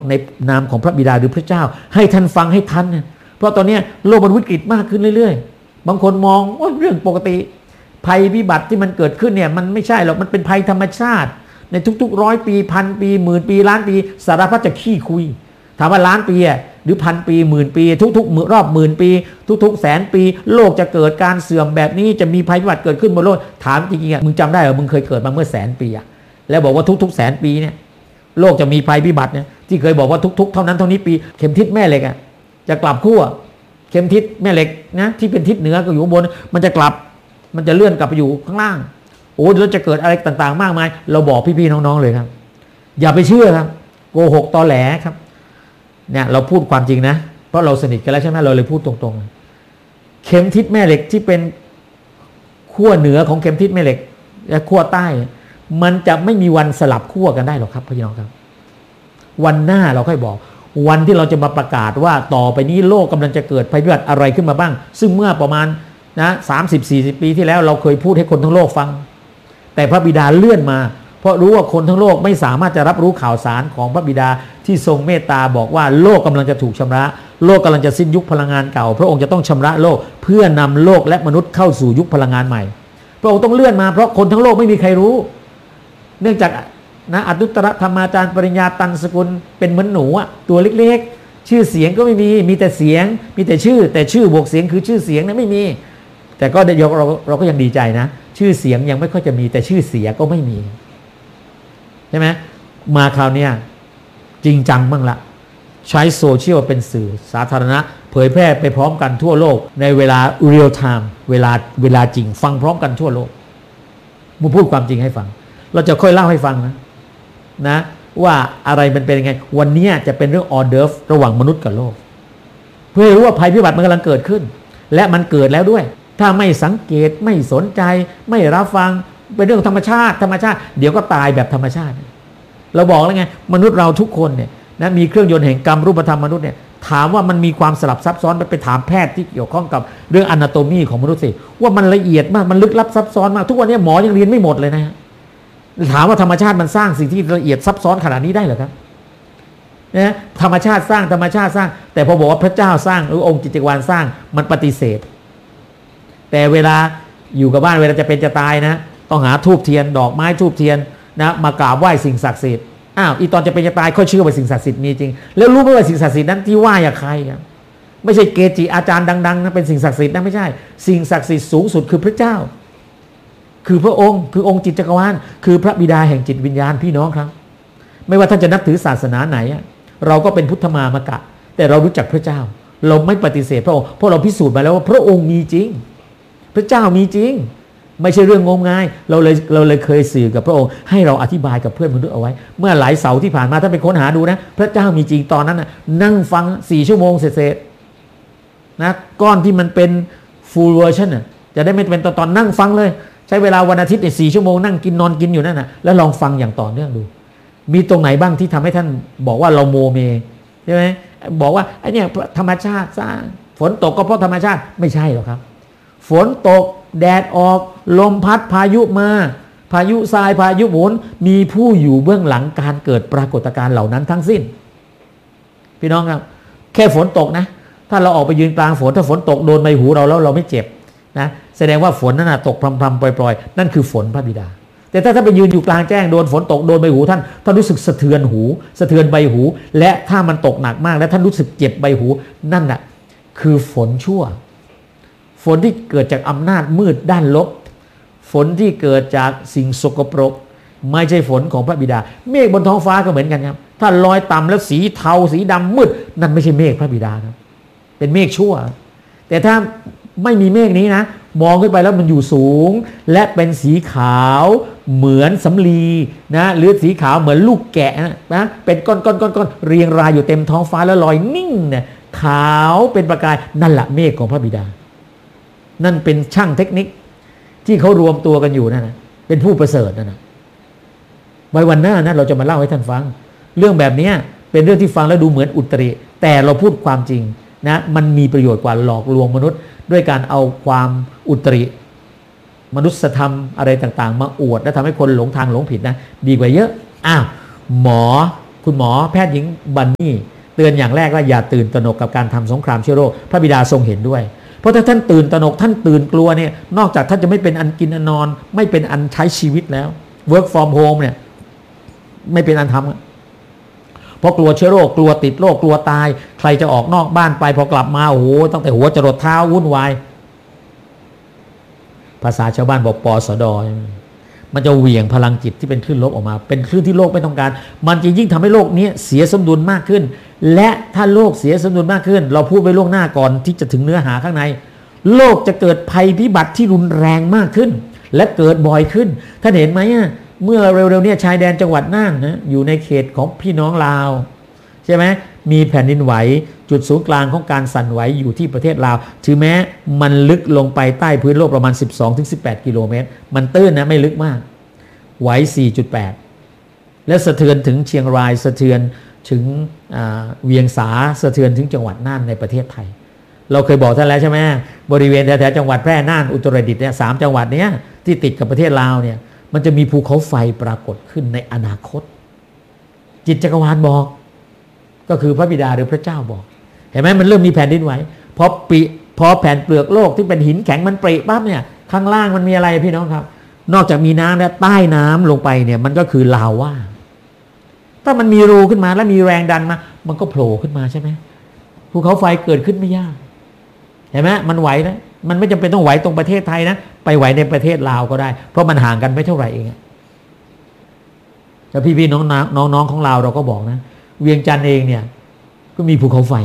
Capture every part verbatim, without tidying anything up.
ในนามของพระบิดาหรือพระเจ้าให้ท่านฟังให้ทันเนี่ยเพราะตอนนี้โลกมันวิกฤตมากขึ้นเรื่อยๆบางคนมองว่าเรื่องปกติภัยพิบัติที่มันเกิดขึ้นเนี่ยมันไม่ใช่หรอกมันเป็นภัยธรรมชาติในทุกๆร้อยปีพันปีหมื่นปีล้านปีสารพัดจะขี้คุยถามว่าล้านปีหรือพันปีหมื่นปีทุกๆรอบหมื่นปีทุกๆแสนปีโลกจะเกิดการเสื่อมแบบนี้จะมีภัยพิบัติเกิดขึ้นบนโลกถามจริงๆมึงจำได้เหรอมึงเคยเกิดมาเมื่อแสนปีอะแล้วบอกว่าทุกๆแสนปีเนี่ยโลกจะมีภัยพิบัติเนี่ยที่เคยบอกว่าทุกๆเท่านั้นเท่านี้ปีเข็มทิศแม่เหล็กอะจะกลับขั้วเข็มทิศแม่เหล็กนะที่เป็นทิศเหนือก็อยู่บนมันจะกลับมันจะเลื่อนกลับไปอยู่ข้างล่างโอ้แล้วจะเกิดอะไรต่างๆมากมายเราบอกพี่ๆน้องๆเลยครับอย่าไปเชื่อครับโกหกตอแหลครับเนี่ยเราพูดความจริงนะเพราะเราสนิทกันแล้วใช่ไหมเราเลยพูดตรงๆเข็มทิศแม่เหล็กที่เป็นขั้วเหนือของเข็มทิศแม่เหล็กและขั้วใต้มันจะไม่มีวันสลับขั้วกันได้หรอกครับพี่น้องครับวันหน้าเราค่อยบอกวันที่เราจะมาประกาศว่าต่อไปนี้โลกกำลังจะเกิดภัยพิบัติอะไรขึ้นมาบ้างซึ่งเมื่อประมาณนะสามสิบสี่สิบปีที่แล้วเราเคยพูดให้คนทั้งโลกฟังแต่พระบิดาเลื่อนมาเพราะรู้ว่าคนทั้งโลกไม่สามารถจะรับรู้ข่าวสารของพระบิดาที่ทรงเมตตาบอกว่าโลกกำลังจะถูกชำระโลกกำลังจะสิ้นยุคพลังงานเก่าพระองค์จะต้องชำระโลกเพื่อนำโลกและมนุษย์เข้าสู่ยุคพลังงานใหม่พระองค์ต้องเลื่อนมาเพราะคนทั้งโลกไม่มีใครรู้เนื่องจากนะอนุตตรธรรมาจารย์ปริญญาตันสกุลเป็นเหมือนหนูอะตัวเล็กๆชื่อเสียงก็ไม่มีมีแต่เสียงมีแต่ชื่อแต่ชื่อบวกเสียงคือชื่อเสียงนั้นไม่มีแต่ก็เดี๋ยวเราเราก็ยังดีใจนะชื่อเสียงยังไม่ค่อยจะมีแต่ชื่อเสียก็ไม่มีใช่ไหมมาคราวนี้จริงจังบ้างละใช้โซเชียลเป็นสื่อสาธารณะเผยแพร่ไปพร้อมกันทั่วโลกในเวลาเรียลไทม์เวลาเวลาจริงฟังพร้อมกันทั่วโลกมึงพูดความจริงให้ฟังเราจะค่อยเล่าให้ฟังนะนะว่าอะไรมันเป็นยังไงวันนี้จะเป็นเรื่องออเดิร์ฟระหว่างมนุษย์กับโลกเพื่อให้รู้ว่าภัยพิบัติมันกำลังเกิดขึ้นและมันเกิดแล้วด้วยถ้าไม่สังเกตไม่สนใจไม่รับฟังเป็นเรื่องธรรมชาติธรรมชาติเดี๋ยวก็ตายแบบธรรมชาติเราบอกแล้วไงมนุษย์เราทุกคนเนี่ยนะมีเครื่องยนต์แห่งกรรมรูปธรรมมนุษย์เนี่ยถามว่ามันมีความสลับซับซ้อนไปไปถามแพทย์ที่เกี่ยวข้องกับเรื่องอนาโตมีของมนุษย์สิว่ามันละเอียดมากมันลึกลับซับซ้อนมากทุกวันนี้หมอยังเรียนไม่หมดเลยนะถามว่าธรรมชาติมันสร้างสิ่งที่ละเอียดซับซ้อนขนาดนี้ได้เหรอครับนะธรรมชาติสร้างธรรมชาติสร้างแต่พอบอกว่าพระเจ้าสร้างหรือองค์จิตติวาลสร้างมันปฏิเสธแต่เวลาอยู่กับบ้านเวลาจะเป็นจะตายนะต้องหาธูปเทียนดอกไม้ธูปเทียนนะมากราบไหว้สิ่งศักดิ์สิทธิ์อ้าวอีตอนจะเป็นจะตายค่อยเชื่อว่าสิ่งศักดิ์สิทธิ์มีจริงแล้วรู้ไหมว่าสิ่งศักดิ์สิทธิ์นั้นที่ไหว้อะใครครับไม่ใช่เกจิอาจารย์ดังๆนะเป็นสิ่งศักดิ์สิทธิ์นะไม่ใช่สิ่งศักดิ์สิทธิ์สูงสุดคือพระเจ้าคือพระองค์คือองค์จิตจักรวาลคือพระบิดาแห่งจิตวิญญาณพี่น้องครับไม่ว่าท่านจะนับถือศาสนาไหนเราก็เป็นพุทธมามกะแต่เรารู้จักพระเจ้าเราไม่ปฏิเสธพระองค์เพราะเราพิสูจน์มาแล้วว่าพระองค์มีจริงพระเจ้ามีจริงไม่ใช่เรื่องงมงายเราเลยเราเลยเคยสื่อกับพระองค์ให้เราอธิบายกับเพื่อนมนุษย์เอาไว้เมื่อหลายเสาร์ที่ผ่านมาถ้าไปค้นหาดูนะพระเจ้ามีจริงตอนนั้นนะนั่งฟังสี่ชั่วโมงเสร็จๆนะก้อนที่มันเป็น full version น่ะจะได้ไม่เป็นตอนตอนนั่งฟังเลยใช้เวลาวันอาทิตย์ในสี่ชั่วโมงนั่งกินนอนกินอยู่นั่นนะแล้วลองฟังอย่างต่อเนื่องดูมีตรงไหนบ้างที่ทำให้ท่านบอกว่าเราโมเมใช่ไหมบอกว่าไอ้นี่ธรรมชาติสร้างฝนตกก็เพราะธรรมชาติไม่ใช่หรอกครับฝนตกแดดออกลมพัดพายุมาพายุทรายพายุหมุนมีผู้อยู่เบื้องหลังการเกิดปรากฏการณ์เหล่านั้นทั้งสิ้นพี่น้องครับแค่ฝนตกนะถ้าเราออกไปยืนกลางฝนถ้าฝนตกโดนใบหูเราแล้วเราไม่เจ็บนะแสดงว่าฝนนั้นนะตกพรำๆปล่อยๆนั่นคือฝนพระบิดาแต่ถ้าท่านไปยืนอยู่กลางแจ้งโดนฝนตกโดนใบหูท่านท่านรู้สึกสะเทือนหูสะเทือนใบหูและถ้ามันตกหนักมากและท่านรู้สึกเจ็บใบหูนั่นน่ะคือฝนชั่วฝนที่เกิดจากอำนาจมืดด้านลบฝนที่เกิดจากสิ่งสกปรกไม่ใช่ฝนของพระบิดาเมฆบนท้องฟ้าก็เหมือนกันครับถ้าลอยต่ำแล้วสีเทาสีดำมืดนั่นไม่ใช่เมฆพระบิดาครับเป็นเมฆชั่วแต่ถ้าไม่มีเมฆนี้นะมองขึ้นไปแล้วมันอยู่สูงและเป็นสีขาวเหมือนสำลีนะหรือสีขาวเหมือนลูกแกะนะเป็นก้อนๆๆๆเรียงรายอยู่เต็มท้องฟ้าแล้วลอยนิ่งเนี่ยขาวเป็นประกายนั่นแหละเมฆของพระบิดานั่นเป็นช่างเทคนิคที่เขารวมตัวกันอยู่นั่นนะเป็นผู้ประเสริฐนั่นนะไว้วันหน้านะเราจะมาเล่าให้ท่านฟังเรื่องแบบนี้เป็นเรื่องที่ฟังแล้วดูเหมือนอุตริแต่เราพูดความจริงนะมันมีประโยชน์กว่าหลอกลวงมนุษย์ด้วยการเอาความอุตริมนุษยธรรมอะไรต่างๆมาอวดและทำให้คนหลงทางหลงผิดนะดีกว่าเยอะอ้าวหมอคุณหมอแพทย์หญิงบันนี่เตือนอย่างแรกว่าอย่าตื่นตระหนกกับการทำสงครามเชื้อโรคพระบิดาทรงเห็นด้วยเพราะถ้าท่านตื่นตระหนกท่านตื่นกลัวเนี่ยนอกจากท่านจะไม่เป็นอันกินอันนอนไม่เป็นอันใช้ชีวิตแล้ว work from home เนี่ยไม่เป็นอันทำเพราะกลัวเชื้อโรคกลัวติดโรคกลัวตายใครจะออกนอกบ้านไปพอกลับมาโอ้โหตั้งแต่หัวจรดเท้าวุ่นวายภาษาชาวบ้านบอกปสดมันจะเหวี่ยงพลังจิตที่เป็นคลื่นลบออกมาเป็นคลื่นที่โลกไม่ต้องการมันจะยิ่งทำให้โลกนี้เสียสมดุลมากขึ้นและถ้าโลกเสียสมดุลมากขึ้นเราพูดไว้ล่วงหน้าก่อนที่จะถึงเนื้อหาข้างในโลกจะเกิดภัยพิบัติที่รุนแรงมากขึ้นและเกิดบ่อยขึ้นท่านเห็นไหมเมื่อเร็วๆนี้ชายแดนจังหวัดน่านนะอยู่ในเขตของพี่น้องลาวใช่ไหมมีแผ่นดินไหวจุดศูนย์กลางของการสั่นไหวอยู่ที่ประเทศลาวถึงแม้มันลึกลงไปใต้พื้นโลกประมาณ สิบสองถึงสิบแปด กิโลเมตรมันตื้นนะไม่ลึกมากไหว สี่จุดแปด และสะเทือนถึงเชียงรายสะเทือนถึงเวียงสาสะเทือนถึงจังหวัดน่านในประเทศไทยเราเคยบอกท่านแล้วใช่ไหมบริเวณแถวๆจังหวัดแพร่น่านอุตรดิตถ์เนี่ยสามจังหวัดเนี้ยที่ติดกับประเทศลาวเนี่ยมันจะมีภูเขาไฟปรากฏขึ้นในอนาคตจิตจักรวาลบอกก็คือพระบิดาหรือพระเจ้าบอกเห็นไหมมันเริ่มมีแผ่นดินไหวพอปีพอแผ่นเปลือกโลกที่เป็นหินแข็งมันปริปั๊บเนี่ยข้างล่างมันมีอะไรพี่น้องครับนอกจากมีน้ำแล้วใต้น้ำลงไปเนี่ยมันก็คือลาวาถ้ามันมีรูขึ้นมาแล้วมีแรงดันมามันก็โผล่ขึ้นมาใช่ไหมภูเขาไฟเกิดขึ้นไม่ยากเห็นไหมมันไหวนะมันไม่จำเป็นต้องไหวตรงประเทศไทยนะไปไหวในประเทศลาวก็ได้เพราะมันห่างกันไม่เท่าไหร่เองแล้วพี่ๆน้องๆน้องๆของเราเราก็บอกนะเวียงจันทร์เองเนี่ยก็มีภูเขาไฟ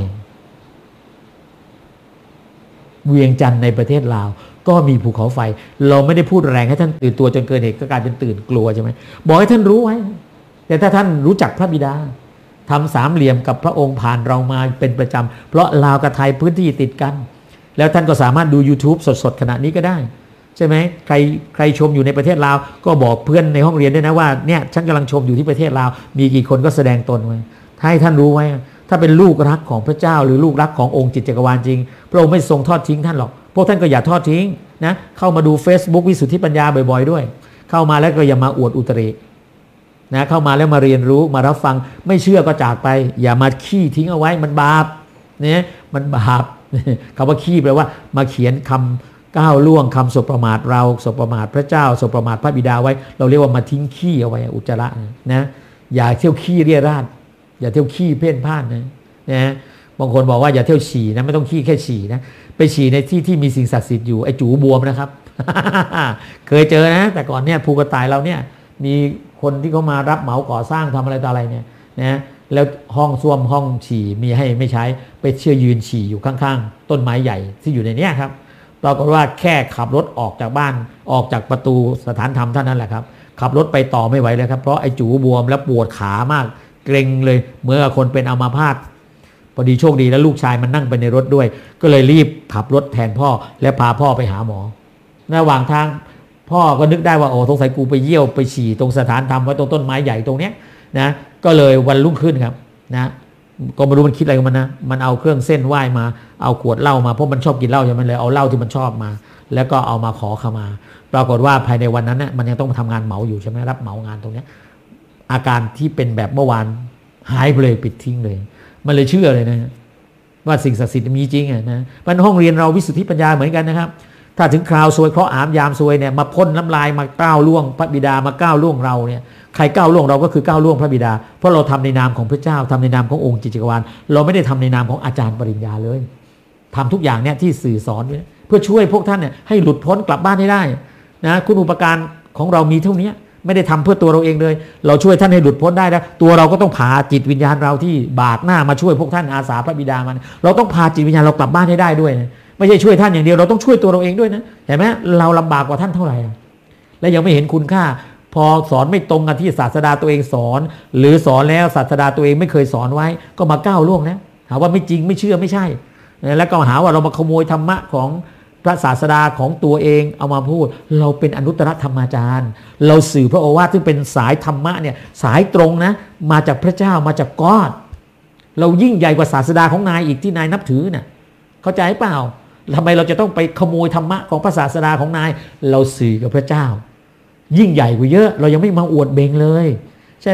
เวียงจันทร์ในประเทศลาวก็มีภูเขาไฟเราไม่ได้พูดแรงให้ท่านตื่นตัวจนเกินเหตุก็กลายเป็นตื่นกลัวใช่ไหมบอกให้ท่านรู้ไว้แต่ถ้าท่านรู้จักพระบิดาทำสามเหลี่ยมกับพระองค์ผ่านเรามาเป็นประจำเพราะลาวกับไทยพื้นที่ติดกันแล้วท่านก็สามารถดู YouTube สดๆขณะนี้ก็ได้ใช่ไหมใครใครชมอยู่ในประเทศลาวก็บอกเพื่อนในห้องเรียนด้วยนะว่าเนี่ยฉันกำลังชมอยู่ที่ประเทศลาวมีกี่คนก็แสดงตนไว้ให้ท่านรู้ไว้ถ้าเป็นลูกรักของพระเจ้าหรือลูกรักขององค์จิตจักรวาลจริงพระองค์ไม่ทรงทอดทิ้งท่านหรอกพวกท่านก็อย่าทอดทิ้งนะเข้ามาดู Facebook วิสุทธิปัญญาบ่อยๆด้วยเข้ามาแล้วก็อย่ามาอวดอุตรินะเข้ามาแล้วมาเรียนรู้มารับฟังไม่เชื่อก็จากไปอย่ามาขี้ทิ้งเอาไว้มันบาปเนี่ยมันบาปคำว่าขี้แปลว่ามาเขียนคำก้าวล่วงคำสบประมาทเราสบประมาทพระเจ้าสบประมาทพระบิดาไว้เราเรียกว่ามาทิ้งขี้เอาไว้อุจจาระนะอย่าเที่ยวขี้เรี่ยราดอย่าเที่ยวขี้เพ่นพ่านนะนะบางคนบอกว่าอย่าเที่ยวฉี่นะไม่ต้องขี้แค่ฉี่นะไปฉี่ในที่ที่มีสิ่งศักดิ์สิทธิ์อยู่ไอ้จูบวมนะครับ เคยเจอนะแต่ก่อนเนี่ยภูกระต่ายเราเนี่ยมีคนที่เขามารับเหมาก่อสร้างทำอะไรต่ออะไรเนี่ยนะแล้วห้องส้วมห้องฉี่มีให้ไม่ใช้ไปเชื่อยืนฉี่อยู่ข้างๆต้นไม้ใหญ่ที่อยู่ในนี้ครับปรากฏว่าแค่ขับรถออกจากบ้านออกจากประตูสถานธรรมเท่านั้นแหละครับขับรถไปต่อไม่ไหวเลยครับเพราะไอ้จูบวมและปวดขามากเกร็งเลยเมื่อคนเป็นอัมพาตพอดีโชคดีแล้วลูกชายมันนั่งไปในรถด้วยก็เลยรีบขับรถแทนพ่อและพาพ่อไปหาหมอระหว่างทางพ่อก็นึกได้ว่าโอ้สงสัยกูไปเยี่ยวไปฉี่ตรงสถานธรรมไว้ตรงต้นไม้ใหญ่ตรงเนี้ยนะก็เลยวันรุ่งขึ้นครับนะก็ไม่รู้มันคิดอะไรกับมันนะมันเอาเครื่องเส้นไหว้มาเอาขวดเหล้ามาเพราะมันชอบกินเหล้าใช่ไหมเลยเอาเหล้าที่มันชอบมาแล้วก็เอามาขอขมาปรากฏว่าภายในวันนั้นเนี่ยมันยังต้องทำงานเหมาอยู่ใช่ไหมรับเหมางานตรงเนี้ยอาการที่เป็นแบบเมื่อวานหายไปเลยปิดทิ้งเลยมันเลยเชื่อเลยนะว่าสิ่งศักดิ์สิทธิ์มีจริงอ่ะนะมันห้องเรียนเราวิสุทธิปัญญาเหมือนกันนะครับถ้าถึงคราวซวยเคราะห์อามยามซวยเนี่ยมาพ่นน้ำลายมาก้าวล่วงพระบิดามาก้าวล่วงเราเนี่ยใครก้าวล่วงเราก็คือก้าวล่วงพระบิดาเพราะเราทำในนามของพระเจ้าทำในนามขององค์จิตจักรวาลเราไม่ได้ทำในนามของอาจารย์ปริญญาเลยทำทุกอย่างเนี่ยที่สื่อสอนเพื่อช่วยพวกท่านเนี่ยให้หลุดพ้นกลับบ้านให้ได้นะคุณอุปการของเรามีเท่านี้ไม่ได้ทำเพื่อตัวเราเองเลยเราช่วยท่านให้หลุดพ้นได้แล้วตัวเราก็ต้องพาจิตวิญญาณเราที่บากหน้ามาช่วยพวกท่านอาสาพระบิดามันเราต้องพาจิตวิญญาณเรากลับบ้านให้ได้ด้วยนะไม่ใช่ช่วยท่านอย่างเดียวเราต้องช่วยตัวเราเองด้วยนะเห็นไหมเราลำบากกว่าท่านเท่าไหร่และยังไม่เห็นคุณค่าพอสอนไม่ตรงกับที่ศาสดาตัวเองสอนหรือสอนแล้วศาสดาตัวเองไม่เคยสอนไว้ก็มาก้าวล่วงนะหาว่าไม่จริงไม่เชื่อไม่ใช่แล้วก็หาว่าเรามาขโมยธรรมะของพระศาสดาของตัวเองเอามาพูดเราเป็นอนุตตรธรรมาจารย์เราสื่อพระโอวาทซึ่งเป็นสายธรรมะเนี่ยสายตรงนะมาจากพระเจ้ามาจากกอดเรายิ่งใหญ่กว่าศาสดาของนายอีกที่นายนับถือน่ะเข้าใจเปล่าทำไมเราจะต้องไปขโมยธรรมะของพระศาสดาของนายเราสื่อกับพระเจ้ายิ่งใหญ่กว่าเยอะเรายังไม่มาอวดเบงเลยใช่ไหม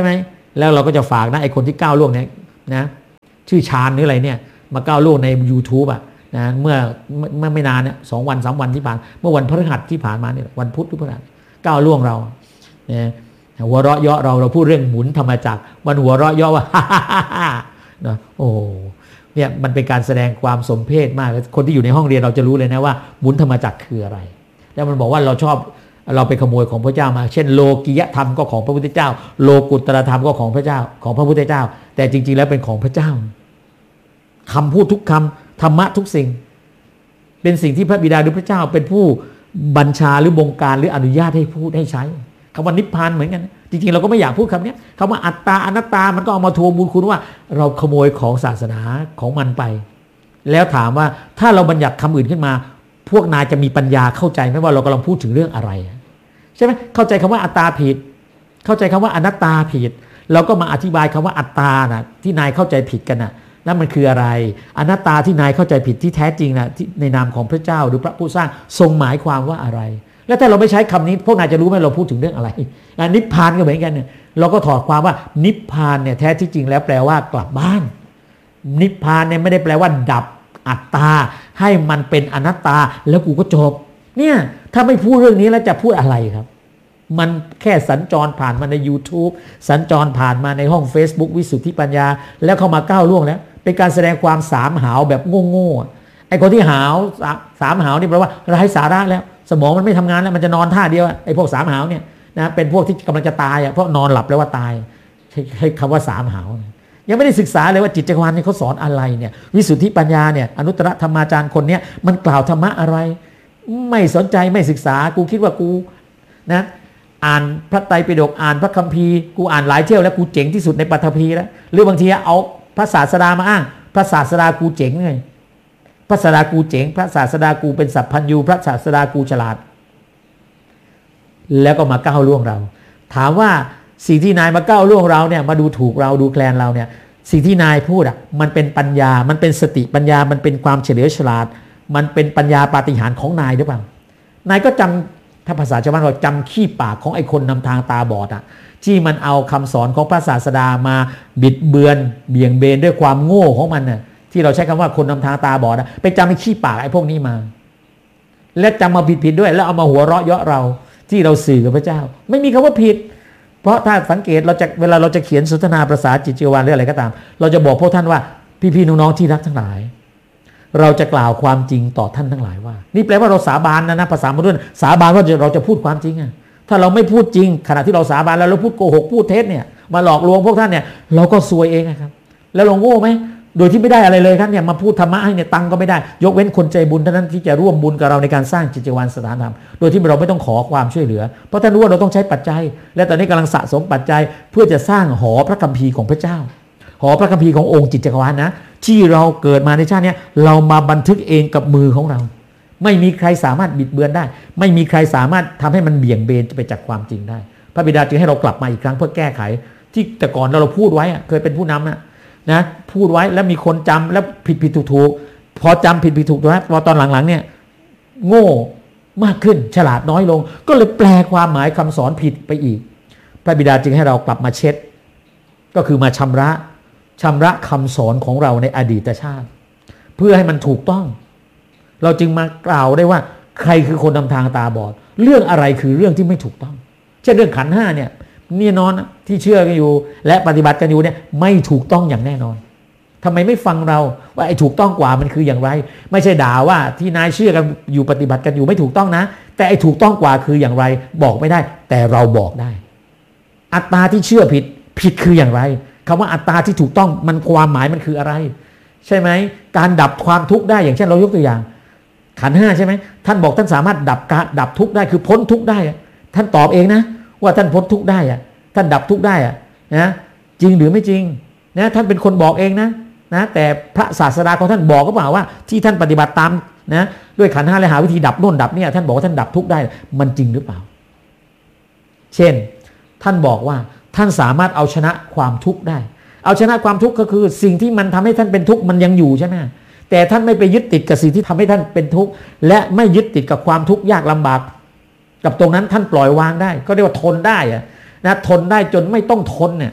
แล้วเราก็จะฝากนะไอ้คนที่ก้าวล่วงเนี่ยนะชื่อชาญหรืออะไรเนี่ยมาก้าวล่วงใน YouTube อ่ะนะเมื่อเมื่อไม่นานเนี่ยสองวันสามวันที่ผ่านเมื่อวันพฤหัสที่ผ่านมาเนี่ยวันพุธหรือพฤหัสก้าวล่วงเราเนี่ยหัวเราะเยาะเราเราพูดเรื่องหมุนธรรมจักรมันหัวเราะเยาะว่า นะโอ้เนี่ยมันเป็นการแสดงความสมเพชมากคนที่อยู่ในห้องเรียนเราจะรู้เลยนะว่าหมุนธรรมจักรคืออะไรแล้วมันบอกว่าเราชอบเราไปขโมยของพระเจ้ามาเช่นโลกิยธรรมก็ของพระพุทธเจ้าโลกุตตรธรรมก็ของพระเจ้าของพระพุทธเจ้าแต่จริงๆแล้วเป็นของพระเจ้าคำพูดทุกคำธรรมะทุกสิ่งเป็นสิ่งที่พระบิดาหรือพระเจ้าเป็นผู้บัญชาหรือบงการหรืออนุญาตให้พูดให้ใช้คำว่านิพพานเหมือนกันจริงๆเราก็ไม่อยากพูดคำนี้คำว่าอัตตาอนัตตามันก็เอามาทวงบุญคุณว่าเราขโมยของศาสนาของมันไปแล้วถามว่าถ้าเราบัญญัติคำอื่นขึ้นมาพวกนายจะมีปัญญาเข้าใจไหมว่าเรากำลังพูดถึงเรื่องอะไรใช่ไหมเข้าใจคำว่าอัตตาผิดเข้าใจคำว่าอนัตตาผิดเราก็มาอธิบายคำว่าอัตตานะที่นายเข้าใจผิดกันนะนั่นมันคืออะไรอนัตตาที่นายเข้าใจผิดที่แท้จริงนะที่ในนามของพระเจ้าหรือพระผู้สร้างทรงหมายความว่าอะไรแล้วถ้าเราไม่ใช้คำนี้พวกนายจะรู้ไหมเราพูดถึงเรื่องอะไรนิพพานก็เหมือนกันเนี่ยเราก็ถอดความว่านิพพานเนี่ยแท้ที่จริงแล้วแปลว่ากลับบ้านนิพพานเนี่ยไม่ได้แปลว่าดับอัตตาให้มันเป็นอนัตตาแล้วกูก็จบเนี่ยถ้าไม่พูดเรื่องนี้แล้วจะพูดอะไรครับมันแค่สัญจรผ่านมาใน YouTube สัญจรผ่านมาในห้อง Facebook วิสุทธิปัญญาแล้วเข้ามาก้าวล่วงแล้วเป็นการแสดงความสามหาวแบบโง่ๆไอ้คนที่หาวสามหาวนี่แปลว่าไร้สาระแล้วสมองมันไม่ทำงานแล้วมันจะนอนท่าเดียวไอ้พวกสามหาวเนี่ยนะเป็นพวกที่กำลังจะตายอ่ะเพราะนอนหลับแล้วว่าตายใช้ใช้คำว่าสามหาวยังไม่ได้ศึกษาเลยว่าจิตจักรวาลนี่เขาสอนอะไรเนี่ยวิสุทธิปัญญาเนี่ยอนุตตรธรรมาจารย์คนเนี้ยมันกล่าวธรรมะอะไรไม่สนใจไม่ศึกษากูคิดว่ากูนะอ่านพระไตรปิฎกอ่านพระคัมภีร์กูอ่านหลายเที่ยวแล้วกูเจ๋งที่สุดในปฐพีแล้วหรือบางทีเอาพระศาสดามาอ้างพระศาสดากูเจ๋งไงพระศาสดากูเจ๋งพระศาสดากูเป็นสัพพัญญูพระศาสดากูฉลาดแล้วก็มาก้าวล่วงเราถามว่าสิ่งที่นายมาก้าวล่วงเราเนี่ยมาดูถูกเราดูแคลนเราเนี่ยสิ่งที่นายพูดอ่ะมันเป็นปัญญามันเป็นสติปัญญามันเป็นความเฉลียวฉลาดมันเป็นปัญญาปาฏิหาริย์ของนายหรือเปล่านายก็จำถ้าภาษาชาวบ้านเราจำขี้ปากของไอ้คนนำทางตาบอดอ่ะที่มันเอาคำสอนของพระศาสดามาบิดเบือนเบี่ยงเบนด้วยความโง่ของมันน่ะที่เราใช้คำว่าคนนำทางตาบอดไปจำไอ้ขี้ปากไอ้พวกนี้มาและจำมาผิดๆด้วยแล้วเอามาหัวเราะเยาะเราที่เราสื่อกับพระเจ้าไม่มีคำว่าผิดเพราะถ้าสังเกตเราจะเวลาเราจะเขียนสนทนาภาษาจิตวิญญาณหรืออะไรก็ตามเราจะบอกพวกท่านว่าพี่ๆน้องๆที่รักทั้งหลายเราจะกล่าวความจริงต่อท่านทั้งหลายว่านี่แปลว่าเราสาบานนะนะภาษามนุษย์สาบานว่าเราจะพูดความจริงอ่ะถ้าเราไม่พูดจริงขณะที่เราสาบานแล้วเราพูดโกหกพูดเท็จเนี่ยมาหลอกลวงพวกท่านเนี่ยเราก็ซวยเองนะครับแล้วเราโง่ไหมโดยที่ไม่ได้อะไรเลยครับเนี่ยมาพูดธรรมะให้เนี่ยตังก็ไม่ได้ยกเว้นคนใจบุญเท่านั้นที่จะร่วมบุญกับเราในการสร้างจิตวิญญาณสถานธรรมโดยที่เราไม่ต้องขอความช่วยเหลือเพราะท่านรู้ว่าเราต้องใช้ปัจจัยและตอนนี้กำลังสะสมปัจจัยเพื่อจะสร้างหอพระคัมภีร์ของพระเจ้าหอพระคัมภีร์ขององค์จิตจักรวาลนะที่เราเกิดมาในชาตินี้เรามาบันทึกเองกับมือของเราไม่มีใครสามารถบิดเบือนได้ไม่มีใครสามารถทำให้มันเบี่ยงเบนไปจากความจริงได้พระบิดาจึงให้เรากลับมาอีกครั้งเพื่อแก้ไขที่แต่ก่อนเราเราพูดไว้เคยเป็นผู้นำนะนะพูดไว้แล้วมีคนจำแล้วผิดผิดถูกถูกพอจำผิดผิดถูกนะพอตอนหลังๆเนี่ยโง่มากขึ้นฉลาดน้อยลงก็เลยแปลความหมายคำสอนผิดไปอีกพระบิดาจึงให้เรากลับมาเช็ดก็คือมาชำระชำระคำสอนของเราในอดีตชาติเพื่อให้มันถูกต้องเราจึงมากล่าวได้ว่าใครคือคนนำทางตาบอดเรื่องอะไรคือเรื่องที่ไม่ถูกต้องเช่นเรื่องขันธ์ห้าเนี่ยนี่นอนที่เชื่อกันอยู่และปฏิบัติกันอยู่เนี่ยไม่ถูกต้องอย่างแน่นอนทำไมไม่ฟังเราว่าไอ้ถูกต้องกว่ามันคืออย่างไรไม่ใช่ด่าว่าที่นายเชื่อกันอยู่ปฏิบัติกันอยู่ไม่ถูกต้องนะแต่ไอ้ถูกต้องกว่าคืออย่างไรบอกไม่ได้แต่เราบอกได้อัตตาที่เชื่อผิดผิดคืออย่างไรคำว่าอัตตาที่ถูกต้องมันความหมายมันคืออะไรใช่ไหมการดับความทุกข์ได้อย่างเช่นเรายกตัวอย่างขันธ์ห้าใช่ไหมท่านบอกท่านสามารถดับการดับทุกข์ได้คือพ้นทุกข์ได้ท่านตอบเองนะว่าท่านพ้นทุกข์ได้อะท่านดับทุกข์ได้อะนะจริงหรือไม่จริงนะท่านเป็นคนบอกเองนะนะแต่พระศาสดาของท่านบอกก็เปล่าว่าที่ท่านปฏิบัติตามนะด้วยขันธ์ห้าและหาวิธีดับโน่นดับเนี่ยท่านบอกว่าท่านดับทุกข์ได้มันจริงหรือเปล่าเช่นท่านบอกว่าท่านสามารถเอาชนะความทุกข์ได้เอาชนะความทุกข์ก็คือสิ่งที่มันทำให้ท่านเป็นทุกข์มันยังอยู่ใช่ไหมแต่ท่านไม่ไปยึดติดกับสิ่งที่ทำให้ท่านเป็นทุกข์และไม่ยึดติดกับความทุกข์ยากลำบากกับตรงนั้นท่านปล่อยวางได้ก็เรียกว่าทนได้อะนะทนได้จนไม่ต้องทนเนี่ย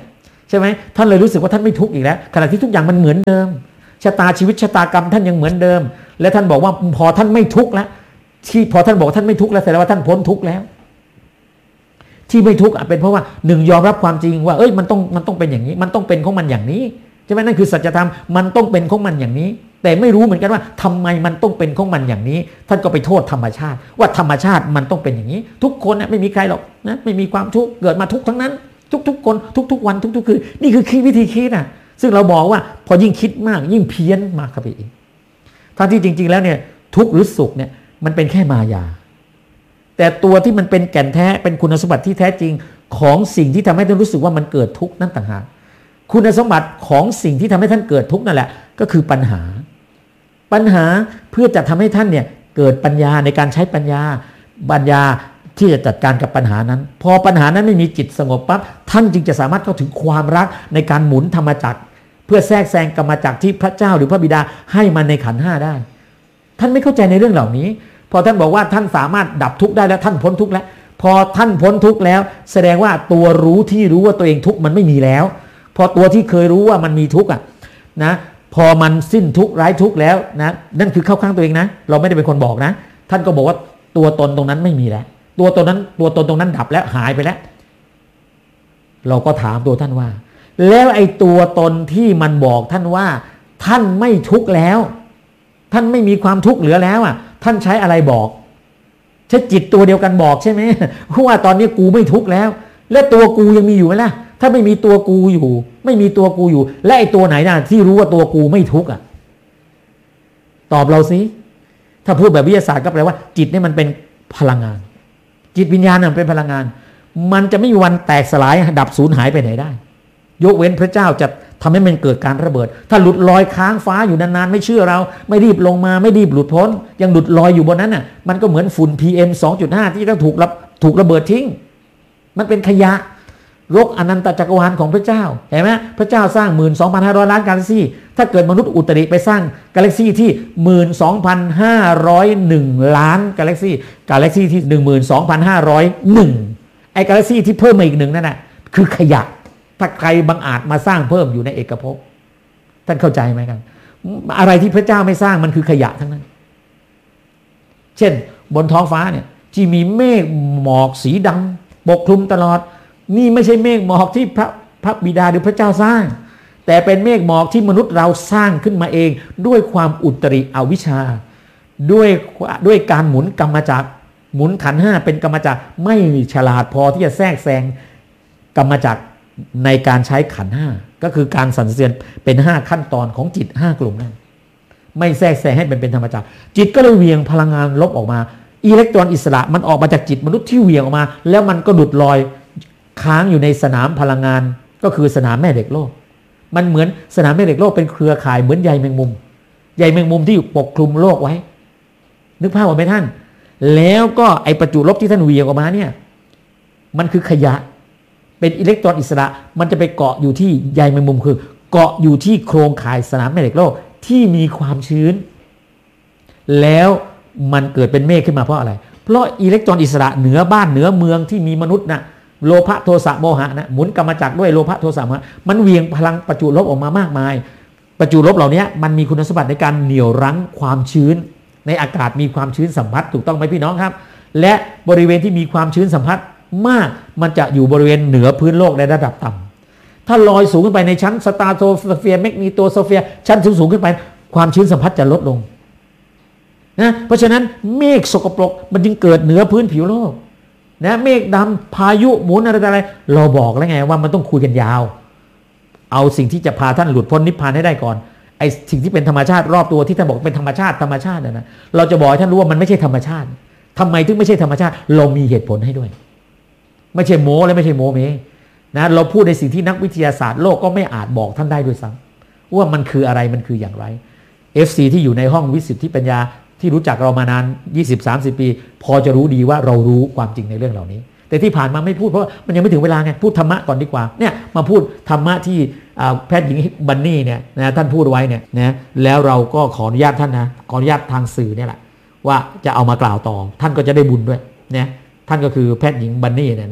ใช่ไหมท่านเลยรู้สึกว่าท่านไม่ทุกข์อีกแล้วขณะที่ทุกอย่างมันเหมือนเดิมชะตาชีวิตชะตากรรมท่านยังเหมือนเดิมและท่านบอกว่าพอท่านไม่ทุกข์แล้วที่พอท่านบอกท่านไม่ทุกข์แล้วแสดงว่าท่านพ้นทุกข์แล้วที่ไม่ทุกข์เป็นเพราะว่าหนึ่งยอมรับความจริงว่าเอ้ยมันต้องมันต้องเป็นอย่างนี้มันต้องเป็นของมันอย่างนี้ใช่ไหมนั่นคือสัจธรรมมันต้องเป็นของมันอย่างนี้แต่ไม่รู้เหมือนกันว่าทำไมมันต้องเป็นของมันอย่างนี้ท่านก็ไปโทษธรรมชาติว่าธรรมชาติมันต้องเป็นอย่างนี้ทุกคนนะไม่มีใครหรอกนะไม่มีความทุกข์เกิดมาทุกข์ทั้งนั้นทุกๆคนทุกๆวันทุกๆคืนนี่คือคิดวิธีคิดอ่ะซึ่งเราบอกว่าพอยิ่งคิดมากยิ่งเพี้ยนมากเข้าไปอีกทั้งที่จริงๆแล้วเนี่ยทุกข์หรือสุขเนี่ยมันเป็นแค่มายาแต่ตัวที่มันเป็นแก่นแท้เป็นคุณสมบัติที่แท้จริงของสิ่งที่ทำให้ท่านรู้สึกว่ามันเกิดทุกข์นั่นต่างหากคุณสมบัติของสิ่งที่ทำให้ท่านเกิดทุกข์นั่นแหละก็คือปัญหาปัญหาเพื่อจะทำให้ท่านเนี่ยเกิดปัญญาในการใช้ปัญญาปัญญาที่จะจัดการกับปัญหานั้นพอปัญหานั้นไม่มีจิตสงบปั๊บท่านจึงจะสามารถเข้าถึงความรักในการหมุนธรรมจักรเพื่อแทรกแซงกรรมจักรที่พระเจ้าหรือพระบิดาให้มันในขันธ์ห้าได้ท่านไม่เข้าใจในเรื่องเหล่านี้พอท่านบอกว่าท่านสามารถดับทุกข์ได้แล้วท่านพ้นทุกข์แล้วพอท่านพ้นทุกข์แล้วแสดงว่าตัวรู้ที่รู้ว่าตัวเองทุกข์มันไม่มีแล้วพอตัวที่เคยรู้ว่ามันมีทุกข์อ่ะนะพอมันสิ้นทุกข์ไร้ทุกข์แล้วนะนั่นคือเข้าข้างตัวเองนะเราไม่ได้เป็นคนบอกนะท่านก็บอกว่าตัวตนตรงนั้นไม่มีแล้วตัวตนนั้นตัวตนตรงนั้นดับแล้วหายไปแล้วเราก็ถามตัวท่านว่าแล้วไอ้ตัวตนที่มันบอกท่านว่าท่านไม่ทุกข์แล้วท่านไม่มีความทุกข์เหลือแล้วอ่ะท่านใช้อะไรบอกใช้จิตตัวเดียวกันบอกใช่ไหมว่าตอนนี้กูไม่ทุกข์แล้วและตัวกูยังมีอยู่ไหมล่ะถ้าไม่มีตัวกูอยู่ไม่มีตัวกูอยู่และไอ้ตัวไหนน่ะที่รู้ว่าตัวกูไม่ทุกข์อ่ะตอบเราสิถ้าพูดแบบวิทยาศาสตร์ก็แปลว่าจิตนี่มันเป็นพลังงานจิตวิญญาณมันเป็นพลังงานมันจะไม่มีวันแตกสลายดับสูญหายไปไหนได้ยกเว้นพระเจ้าจะทำให้มันเกิดการระเบิดถ้าหลุดลอยค้างฟ้าอยู่นานๆไม่เชื่อเราไม่รีบลงมาไม่รีบหลุดพ้นยังหลุดลอยอยู่บนนั้นน่ะมันก็เหมือนฝุ่น พี เอ็ม สองจุดห้า ที่ต้องถูกระถูกระเบิดทิ้งมันเป็นขยะรกอนันตจักรวาลของพระเจ้าเห็นไหมพระเจ้าสร้าง หนึ่งหมื่นสองพันห้าร้อย ล้านกาแล็กซี่ถ้าเกิดมนุษย์อุตริไปสร้างกาแล็กซี่ที่ หนึ่งหมื่นสองพันห้าร้อยเอ็ด ล้านกาแล็กซี่กาแล็กซี่ที่ หนึ่งหมื่นสองพันห้าร้อยเอ็ด ไอ้กาแล็กซี่ที่เพิ่มมาอีกหนึ่งนั่นน่ะคือขยะถ้าใครบังอาจมาสร้างเพิ่มอยู่ในเอกภพท่านเข้าใจไหมครับอะไรที่พระเจ้าไม่สร้างมันคือขยะทั้งนั้นเช่นบนท้องฟ้าเนี่ยที่มีเมฆหมอกสีดำปกคลุมตลอดนี่ไม่ใช่เมฆหมอกที่พระพระบิดาหรือพระเจ้าสร้างแต่เป็นเมฆหมอกที่มนุษย์เราสร้างขึ้นมาเองด้วยความอุตริอวิชชาด้วยด้วยการหมุนกรรมจักรหมุนขันธ์ห้าเป็นกรรมจักรไม่ฉลาดพอที่จะแทรกแซงกรรมจักรในการใช้ขันธ์ห้าก็คือการสั่นสะเทือนเป็นห้าขั้นตอนของจิตห้ากลุ่มนั้นไม่แทรกแซงให้เป็นเป็นธรรมจักรจิตก็เลยเหวี่ยงพลังงานลบออกมาอิเล็กตรอนอิสระมันออกมาจากจิตมนุษย์ที่เหวี่ยงออกมาแล้วมันก็หลุดลอยค้างอยู่ในสนามพลังงานก็คือสนามแม่เหล็กโลกมันเหมือนสนามแม่เหล็กโลกเป็นเครือข่ายเหมือนใยแมงมุมใยแมงมุมที่ปกคลุมโลกไว้นึกภาพออกไหมท่านแล้วก็ไอประจุลบที่ท่านเหวี่ยงออกมาเนี่ยมันคือขยะเป็นอิเล็กตรอนอิสระมันจะไปเกาะอยู่ที่ใยแมงมุมคือเกาะอยู่ที่โครงข่ายสนามแม่เหล็กโลกที่มีความชื้นแล้วมันเกิดเป็นเมฆขึ้นมาเพราะอะไรเพราะอิเล็กตรอนอิสระเหนือบ้านเหนือเมืองที่มีมนุษย์นะโลภะโทสะโมหะนะหมุนกรรมจักรด้วยโลภะโทสะโมหะมันเหวี่ยงพลังประจุลบออกมามากมายประจุลบเหล่านี้มันมีคุณสมบัติในการเหนี่ยวรั้งความชื้นในอากาศมีความชื้นสัมผัสถูกต้องไหมพี่น้องครับและบริเวณที่มีความชื้นสัมผัสมากมันจะอยู่บริเวณเหนือพื้นโลกในระดับต่ำถ้าลอยสูงขึ้นไปในชั้นสตาร์โซเฟียร์แมกนีโตโซเฟียร์ชั้นสูงๆขึ้นไปความชื้นสัมผัสจะลดลงนะเพราะฉะนั้นเมฆสกปรกมันจึงเกิดเหนือพื้นผิวโลกนะเมฆดำพายุหมุนอะไรอะไรเราบอกแล้วไงว่ามันต้องคุยกันยาวเอาสิ่งที่จะพาท่านหลุดพ้นนิพพานให้ได้ก่อนไอ้สิ่งที่เป็นธรรมชาติรอบตัวที่ท่านบอกเป็นธรรมชาติธรรมชาตินะนะเราจะบอกให้ท่านรู้ว่ามันไม่ใช่ธรรมชาติทำไมถึงไม่ใช่ธรรมชาติเรามีเหตุผลให้ด้วยไม่ใช่โม้และไม่ใช่โม้เมนะเราพูดในสิ่งที่นักวิทยาศาสตร์โลกก็ไม่อาจบอกท่านได้ด้วยซ้ำว่ามันคืออะไรมันคืออย่างไร เอฟ ซี ที่อยู่ในห้องวิสุทธิปัญญาที่รู้จักเรามานาน ยี่สิบ สามสิบ ปีพอจะรู้ดีว่าเรารู้ความจริงในเรื่องเหล่านี้แต่ที่ผ่านมาไม่พูดเพราะมันยังไม่ถึงเวลาไงพูดธรรมะก่อนดีกว่าเนี่ยมาพูดธรรมะที่แพทย์หญิงบันนี่เนี่ยนะท่านพูดไว้เนี่ยนะแล้วเราก็ขออนุญาตท่านนะขออนุญาตทางสื่อเนี่ยแหละว่าจะเอามากล่าวต่อท่านก็จะได้บุญด้วยนะท่านก็คือแพทย์หญิงบันนี่เนี่ยนะ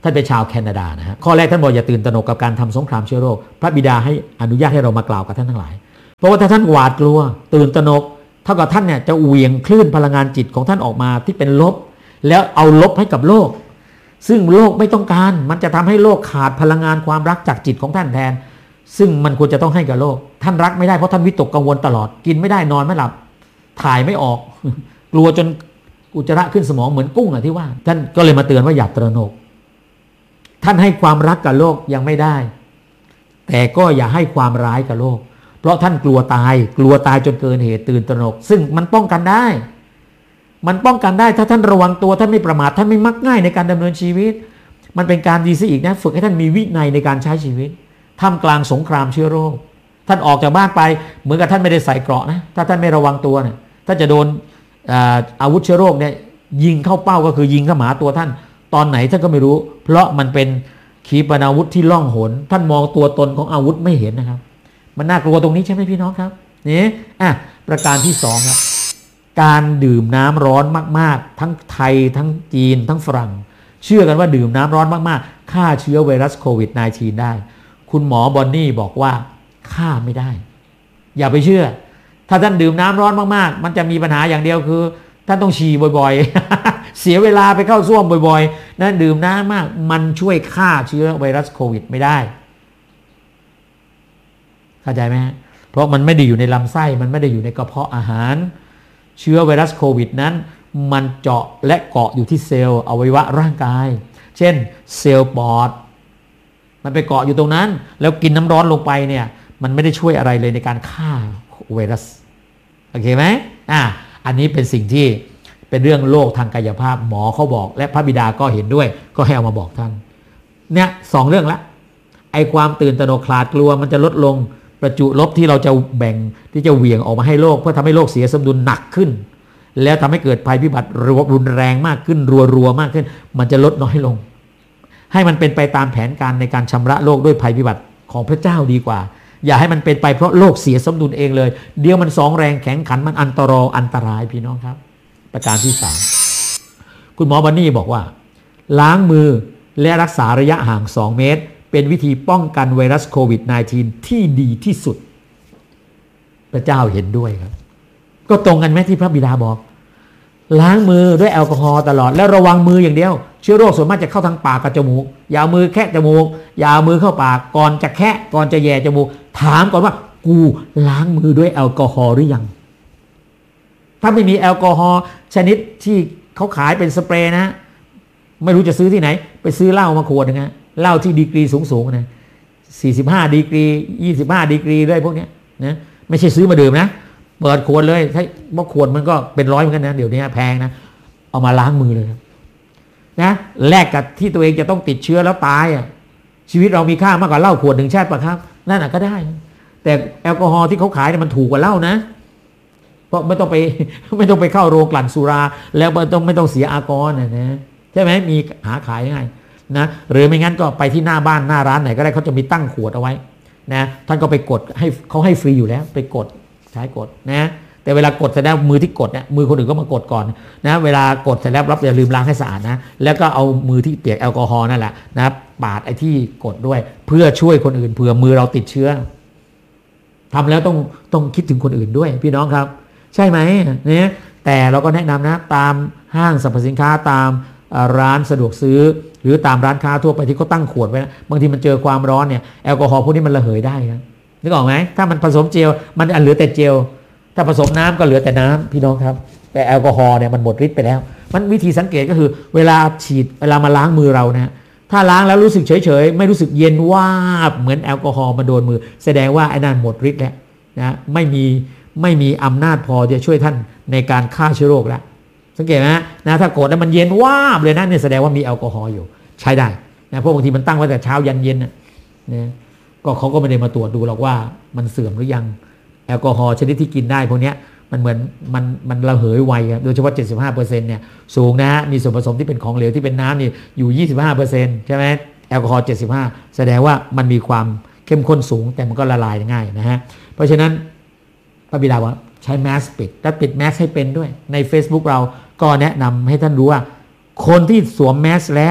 ท่านเป็นชาวแคนาดานะฮะข้อแรกท่านบอกอย่าตื่นตระหนกกับการทำสงครามเชื้อโรคพระบิดาให้อนุญาตให้เรามากล่าวกับท่านทั้งหลายเพราะว่าถ้าท่านหวาดกลัวตื่นตระหนกเท่ากับท่านเนี่ยจะเหวี่ยงคลื่นพลังงานจิตของท่านออกมาที่เป็นลบแล้วเอาลบให้กับโลกซึ่งโลกไม่ต้องการมันจะทำให้โลกขาดพลังงานความรักจากจิตของท่านแทนซึ่งมันควรจะต้องให้กับโลกท่านรักไม่ได้เพราะท่านวิตกกังวลตลอดกินไม่ได้นอนไม่หลับถ่ายไม่ออก กลัวจนอุจจาระขึ้นสมองเหมือนกุ้งอะที่ว่าท่านก็เลยมาเตือนว่าอย่าตระหนกท่านให้ความรักกับโลกยังไม่ได้แต่ก็อย่าให้ความร้ายกับโลกเพราะท่านกลัวตายกลัวตายจนเกินเหตุตื่นตระหนกซึ่งมันป้องกันได้มันป้องกันได้ถ้าท่านระวังตัวท่านไม่ประมาทท่านไม่มักง่ายในการดำเนินชีวิตมันเป็นการดีซะอีกนะฝึกให้ท่านมีวินัยในการใช้ชีวิตท่ามกลางสงครามเชื้อโรคท่านออกจากบ้านไปเหมือนกับท่านไม่ได้ใส่เกราะนะถ้าท่านไม่ระวังตัวเนี่ยถ้าจะโดนอาวุธเชื้อโรคเนี่ยยิงเข้าเป้าก็คือยิงเข้าหาตัวท่านตอนไหนท่านก็ไม่รู้เพราะมันเป็นขีปนาวุธที่ล่องหนท่านมองตัวตนของอาวุธไม่เห็นนะครับมันน่ากลัวตรงนี้ใช่ไหมพี่น้องครับนี่อ่ะประการที่สองครับการดื่มน้ำร้อนมากๆทั้งไทยทั้งจีนทั้งฝรั่งเชื่อกันว่าดื่มน้ำร้อนมากๆฆ่าเชื้อไวรัสโควิด สิบเก้า ได้คุณหมอบอนนี่บอกว่าฆ่าไม่ได้อย่าไปเชื่อถ้าท่านดื่มน้ำร้อนมากๆมันจะมีปัญหาอย่างเดียวคือท่านต้องฉี่บ่อยๆ เสียเวลาไปเข้าส้วมบ่อยๆนั่นดื่มน้ำมากมันช่วยฆ่าเชื้อไวรัสโควิดไม่ได้เข้าใจไหมเพราะมันไม่ได้อยู่ในลำไส้มันไม่ได้อยู่ในกระเพาะอาหารเชื้อไวรัสโควิดนั้นมันเจาะและเกาะอยู่ที่เซลล์อวัยวะร่างกายเช่นเซลล์ปอดมันไปเกาะอยู่ตรงนั้นแล้วกินน้ำร้อนลงไปเนี่ยมันไม่ได้ช่วยอะไรเลยในการฆ่าไวรัสโอเคไหมอ่ะอันนี้เป็นสิ่งที่เป็นเรื่องโลกทางกายภาพหมอเขาบอกและพระบิดาก็เห็นด้วยก็ให้เอามาบอกท่านเนี่ยสองเรื่องละไอความตื่นตระหนกคลาดกลัวมันจะลดลงประจุลบที่เราจะแบ่งที่จะเหวี่ยงออกมาให้โลกเพื่อทำให้โลกเสียสมดุลหนักขึ้นแล้วทำให้เกิดภัยพิบัติรุนแรงมากขึ้นรัวๆมากขึ้นมันจะลดน้อยลงให้มันเป็นไปตามแผนการในการชำระโลกด้วยภัยพิบัติของพระเจ้าดีกว่าอย่าให้มันเป็นไปเพราะโลกเสียสมดุลเองเลยเดี๋ยวมันสองแรงแข็งขันมันอันตรายอันตรายพี่น้องครับประการที่สามคุณหมอบันนี่บอกว่าล้างมือและรักษาระยะห่างสองเมตรเป็นวิธีป้องกันไวรัสโควิด สิบเก้า ที่ดีที่สุดพระเจ้าเห็นด้วยครับก็ตรงกันไหมที่พระบิดาบอกล้างมือด้วยแอลกอฮอล์ตลอดและระวังมืออย่างเดียวเชื้อโรคส่วนมากจะเข้าทางปากกับจมูกอย่าเอามือแคะจมูกอย่าเอามือเข้าปากก่อนจะแคะก่อนจะแย่จมูกถามก่อนว่ากูล้างมือด้วยแอลกอฮอล์หรือยังถ้าไม่มีแอลกอฮอล์ชนิดที่เขาขายเป็นสเปรย์นะไม่รู้จะซื้อที่ไหนไปซื้อเหล้ามาขวดนึงนะเหล้าที่ดีกรีสูงๆนะสี่สิบห้าดีกรียี่สิบห้าดีกรีด้วยพวกนี้นะไม่ใช่ซื้อมาดื่มนะเปิดขวดเลยถ้าว่าขวดมันก็เป็นร้อยเหมือนกันนะเดี๋ยวนี้แพงนะเอามาล้างมือเลยนะแลกกับที่ตัวเองจะต้องติดเชื้อแล้วตายอ่ะชีวิตเรามีค่ามากกว่าเหล้าขวดหนึ่งใช่ปะครับนั่นอ่ะก็ได้แต่แอลกอฮอล์ที่เขาขายเนี่ยมันถูกกว่าเหล้านะเพราะไม่ต้องไปไม่ต้องไปเข้าโรงกลั่นสุราแล้วไม่ต้องไม่ต้องเสียอากรนะนะใช่ไหมมีหาขายง่ายนะหรือไม่งั้นก็ไปที่หน้าบ้านหน้าร้านไหนก็ได้เขาจะมีตั้งขวดเอาไว้นะท่านก็ไปกดให้เขาให้ฟรีอยู่แล้วไปกดใช้กดนะแต่เวลากดเสร็จแล้วมือที่กดเนี่ยมือคนอื่นก็มากดก่อนนะเวลากดเสร็จแล้วรับอย่าลืมล้างให้สะอาดนะแล้วก็เอามือที่เปียกแอลกอฮอล์นั่นแหละนะปาดไอ้ที่กดด้วยเพื่อช่วยคนอื่นเผื่อมือเราติดเชื้อทำแล้วต้องต้องคิดถึงคนอื่นด้วยพี่น้องครับใช่ไหมเนี่ยแต่เราก็แนะนำนะตามห้างสรรพสินค้าตามร้านสะดวกซื้อหรือตามร้านค้าทั่วไปที่เขาตั้งขวดไว้นะบางทีมันเจอความร้อนเนี่ยแอลกอฮอล์พวกนี้มันระเหยได้ครับนึกออกไหมถ้ามันผสมเจลมันเหลือแต่เจลถ้าผสมน้ำก็เหลือแต่น้ำพี่น้องครับแต่แอลกอฮอล์เนี่ยมันหมดฤทธิ์ไปแล้วมันวิธีสังเกตก็คือเวลาฉีดเวลามาล้างมือเรานะถ้าล้างแล้วรู้สึกเฉยๆไม่รู้สึกเย็นวาบเหมือนแอลกอฮอล์มาโดนมือแสดงว่าไอ้นั่นหมดฤทธิ์แล้วนะไม่มีไม่มีอำนาจพอจะช่วยท่านในการฆ่าเชื้อโรคแล้วสังเกตนะนะถ้ากดแล้วมันเย็นวาบเลยนะเนี่ยแสดงว่ามีแอลกอฮอล์อยู่ใช้ได้นะเพราะบางทีมันตั้งไว้แต่เช้ายันเย็นนะนะก็เขาก็ไม่ได้มาตรวจดูหรอกว่ามันเสื่อมหรือยังแอลกอฮอล์ชนิดที่กินได้พวกนี้มันเหมือนมันมันระเหยไวโดยเฉพาะ เจ็ดสิบห้าเปอร์เซ็นต์ เนี่ยสูงนะมีส่วนผสมที่เป็นของเหลวที่เป็นน้ำนี่อยู่ ยี่สิบห้าเปอร์เซ็นต์ ใช่ไหมแอลกอฮอล์เจ็ดสิบห้าแสดงว่ามันมีความเข้มข้นสูงแต่มันก็ละลายง่ายนะฮะเพราะฉะนั้นพระบิดาว่าใช้แมสปิดและปิดแมสให้เป็นด้วยใน Facebook เราก็แนะนำให้ท่านรู้ว่าคนที่สวมแมสแล้ว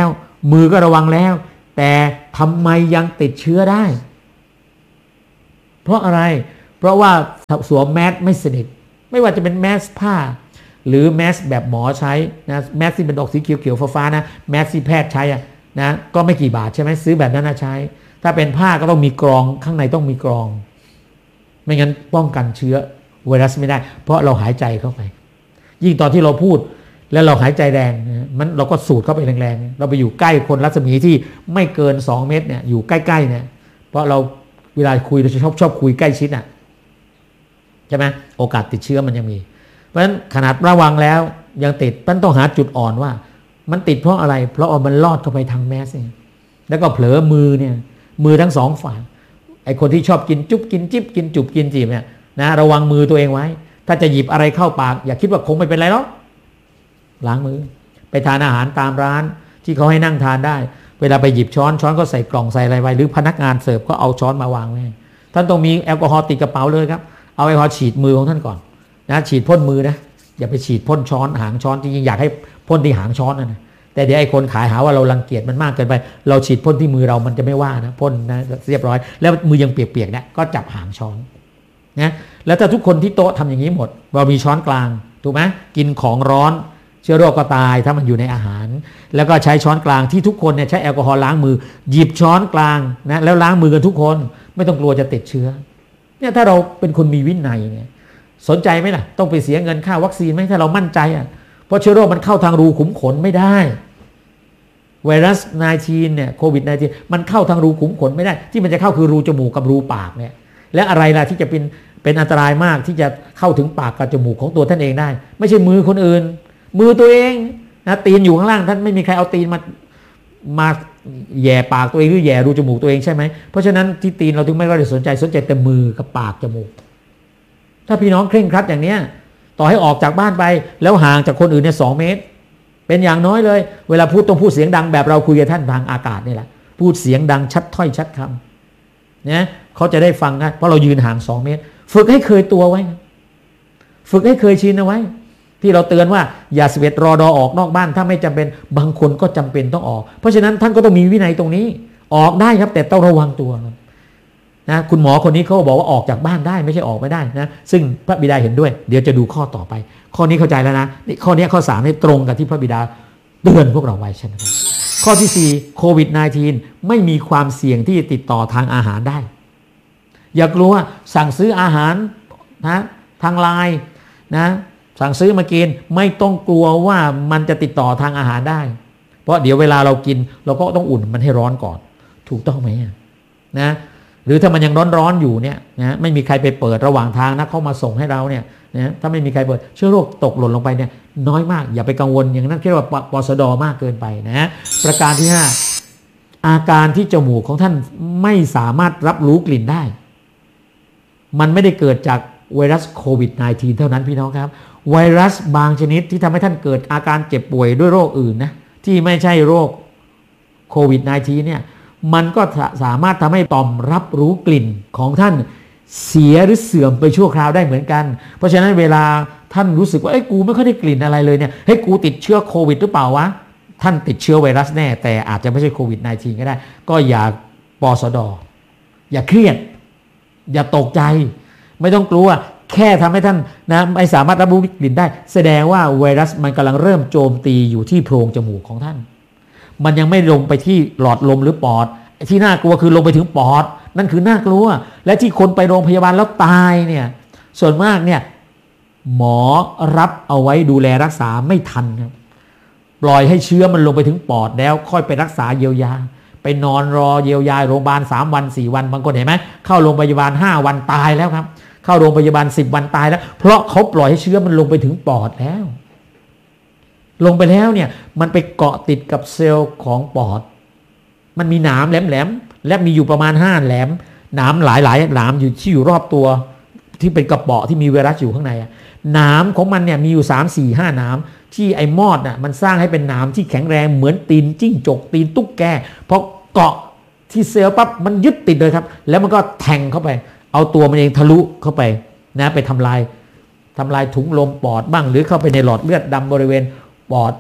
มือก็ระวังแล้วแต่ทำไมยังติดเชื้อได้เพราะอะไรเพราะว่าสวมแมสไม่สนิทไม่ว่าจะเป็นแมสผ้าหรือแมสแบบหมอใช้นะแมสที่เป็นดอกสีเขียวๆฟ้าๆนะแมสที่แพทย์ใช้อะนะก็ไม่กี่บาทใช่ไหมซื้อแบบนั้นนะใช้ถ้าเป็นผ้าก็ต้องมีกรองข้างในต้องมีกรองไม่งั้นป้องกันเชื้อไวรัสไม่ได้เพราะเราหายใจเข้าไปยิ่งตอนที่เราพูดแล้วเราหายใจแรงนะมันเราก็สูดเข้าไปแรงๆเราไปอยู่ใกล้คนรัศมีที่ไม่เกินสองเมตรเนี่ยอยู่ใกล้ๆเนี่ยเพราะเราเวลาคุยเราจะชอบชอบคุยใกล้ชิดอ่ะใช่ไหมโอกาสติดเชื้อมันยังมีเพราะฉะนั้นขนาดระวังแล้วยังติดมันต้องหาจุดอ่อนว่ามันติดเพราะอะไรเพราะเอามันลอดเข้าไปทางแมสเองแล้วก็เผลอมือเนี่ยมือทั้งสองฝ่ายไอคนที่ชอบกินจุ๊บกินจิ๊บกินจุบกินจีบเนี่ยนะระวังมือตัวเองไว้ถ้าจะหยิบอะไรเข้าปากอย่าคิดว่าคงไม่เป็นไรหรอกล้างมือไปทานอาหารตามร้านที่เขาให้นั่งทานได้เวลาไปหยิบช้อนช้อนก็ใส่กล่องใส่อะไรไว้หรือพนักงานเสิร์ฟก็เอาช้อนมาวางไว้ท่านต้องมีแอลกอฮอล์ติดกระเป๋าเลยครับเอาแอลกอฮอล์ฉีดมือของท่านก่อนนะฉีดพ่นมือนะอย่าไปฉีดพ่นช้อนหางช้อนจริงๆอยากให้พ่นที่หางช้อนนะแต่เดี๋ยวไอ้คนขายหาว่าเรารังเกียจมันมากเกินไปเราฉีดพ่นที่มือเรามันจะไม่ว่านะพ่นนะเรียบร้อยแล้วมือยังเปียกๆเนี่ยก็จับหางช้อนนะแล้วถ้าทุกคนที่โต๊ะทำอย่างนี้หมดเรามีช้อนกลางถูกไหมกินของร้อนเชื้อโรคก็ตายถ้ามันอยู่ในอาหารแล้วก็ใช้ช้อนกลางที่ทุกคนเนี่ยใช้แอลกอฮอล์ล้างมือหยิบช้อนกลางนะแล้วล้างมือกันทุกคนไม่ต้องกลัวจะติดเชื้อเนี่ยถ้าเราเป็นคนมีวินัยเนี่ยสนใจไหมล่ะต้องไปเสียเงินค่าวัคซีนไหมถ้าเรามั่นใจอ่ะเพราะเชื้อโรคมันเข้าทางรูขุมขนไม่ได้ไวรัส สิบเก้า เนี่ยโควิด สิบเก้า มันเข้าทางรูขุมขนไม่ได้ที่มันจะเข้าคือรูจมูกกับรูปากเนี่ยและอะไรล่ะที่จะเป็นเป็นอันตรายมากที่จะเข้าถึงปากกับจมูกของตัวท่านเองได้ไม่ใช่มือคนอื่นมือตัวเองนะตีนอยู่ข้างล่างท่านไม่มีใครเอาตีนมามาแย่ปากตัวเองหรือแย่รูจมูกตัวเองใช่ไหมเพราะฉะนั้นที่ตีนเราถึงไม่ได้สนใจสนใจแต่มือกับปากจมูกถ้าพี่น้องเคร่งครัดอย่างเนี้ยต่อให้ออกจากบ้านไปแล้วห่างจากคนอื่นเนี่ยสองเมตรเป็นอย่างน้อยเลยเวลาพูดต้องพูดเสียงดังแบบเราคุยกับท่านทางอากาศนี่แหละพูดเสียงดังชัดถ้อยชัดคำเนี่ยเขาจะได้ฟังนะเพราะเรายืนห่างสองเมตรฝึกให้เคยตัวไว้ฝึกให้เคยชินเอาไว้ที่เราเตือนว่าอย่าเสวตรอดอออกนอกบ้านถ้าไม่จำเป็นบางคนก็จำเป็นต้องออกเพราะฉะนั้นท่านก็ต้องมีวินัยตรงนี้ออกได้ครับแต่ต้องระวังตัวนะคุณหมอคนนี้เขาบอกว่าออกจากบ้านได้ไม่ใช่ออกไม่ได้นะซึ่งพระบิดาเห็นด้วยเดี๋ยวจะดูข้อต่อไปข้อนี้เข้าใจแล้วนะนี่ข้อนี้ข้อสามนี่ตรงกับที่พระบิดาเตือนพวกเราไว้ใช่ไหมครับข้อที่สี่โควิด สิบเก้า ไม่มีความเสี่ยงที่จะติดต่อทางอาหารได้อย่ากลัวสั่งซื้ออาหารนะทางไลน์นะสั่งซื้อมากินไม่ต้องกลัวว่ามันจะติดต่อทางอาหารได้เพราะเดี๋ยวเวลาเรากินเราก็ต้องอุ่นมันให้ร้อนก่อนถูกต้องไหมนะหรือถ้ามันยังร้อนๆอยู่เนี่ยนะไม่มีใครไปเปิดระหว่างทางนะเขามาส่งให้เราเนี่ยนะถ้าไม่มีใครเปิดเชื้อโรคตกหล่นลงไปเนี่ยน้อยมากอย่าไปกังวลอย่างนั้นคิดว่าปสดมากเกินไปนะประการที่ห้าอาการที่จมูกของท่านไม่สามารถรับรู้กลิ่นได้มันไม่ได้เกิดจากไวรัสโควิด สิบเก้า เท่านั้นพี่น้องครับไวรัสบางชนิดที่ทำให้ท่านเกิดอาการเจ็บป่วยด้วยโรคอื่นนะที่ไม่ใช่โรคโควิด สิบเก้า เนี่ยมันก็สามารถทำให้ต่อมรับรู้กลิ่นของท่านเสียหรือเสื่อมไปชั่วคราวได้เหมือนกันเพราะฉะนั้นเวลาท่านรู้สึกว่าเอ้ยกูไม่ค่อยได้กลิ่นอะไรเลยเนี่ยเฮ้ยกูติดเชื้อโควิดหรือเปล่าวะท่านติดเชื้อไวรัสแน่แต่อาจจะไม่ใช่โควิด สิบเก้า ก็ได้ก็อย่าปสดอย่าเครียดอย่าตกใจไม่ต้องกลัวแค่ทำให้ท่านนะไม่สามารถรับรู้กลิ่นได้แสดงว่าไวรัสมันกำลังเริ่มโจมตีอยู่ที่โพรงจมูกของท่านมันยังไม่ลงไปที่หลอดลมหรือปอดที่น่ากลัวคือลงไปถึงปอดนั่นคือน่ากลัวและที่คนไปโรงพยาบาลแล้วตายเนี่ยส่วนมากเนี่ยหมอรับเอาไว้ดูแลรักษาไม่ทันครับปล่อยให้เชื้อมันลงไปถึงปอดแล้วค่อยไปรักษาเยียวยาไปนอนรอเยียวยาโรงพยาบาลสามวันสี่วันบางคนเห็นไหมเข้าโรงพยาบาลห้าวันตายแล้วครับเข้าโรงพยาบาลสิบวันตายแล้วเพราะเขาปล่อยให้เชื้อมันลงไปถึงปอดแล้วลงไปแล้วเนี่ยมันไปเกาะติดกับเซลล์ของปอดมันมีหนามแหลมๆและมีอยู่ประมาณห้าแหลมหนามหลายๆหนามอยู่ที่อยู่รอบตัวที่เป็นกระเปาะที่มีไวรัสอยู่ข้างในหนามของมันเนี่ยมีอยู่สาม สี่ ห้าหนามที่ไอ้มอดน่ะมันสร้างให้เป็นหนามที่แข็งแรงเหมือนตีนจิ้งจกตีนตุ๊กแกพอเกาะที่เซลล์ปั๊บมันยึดติดเลยครับแล้วมันก็แทงเข้าไปเอาตัวมันเองทะลุเข้าไปนะไปทำลายทำลายถุงลมปอดบ้างหรือเข้าไปในหลอดเลือดดำบริเวณปอด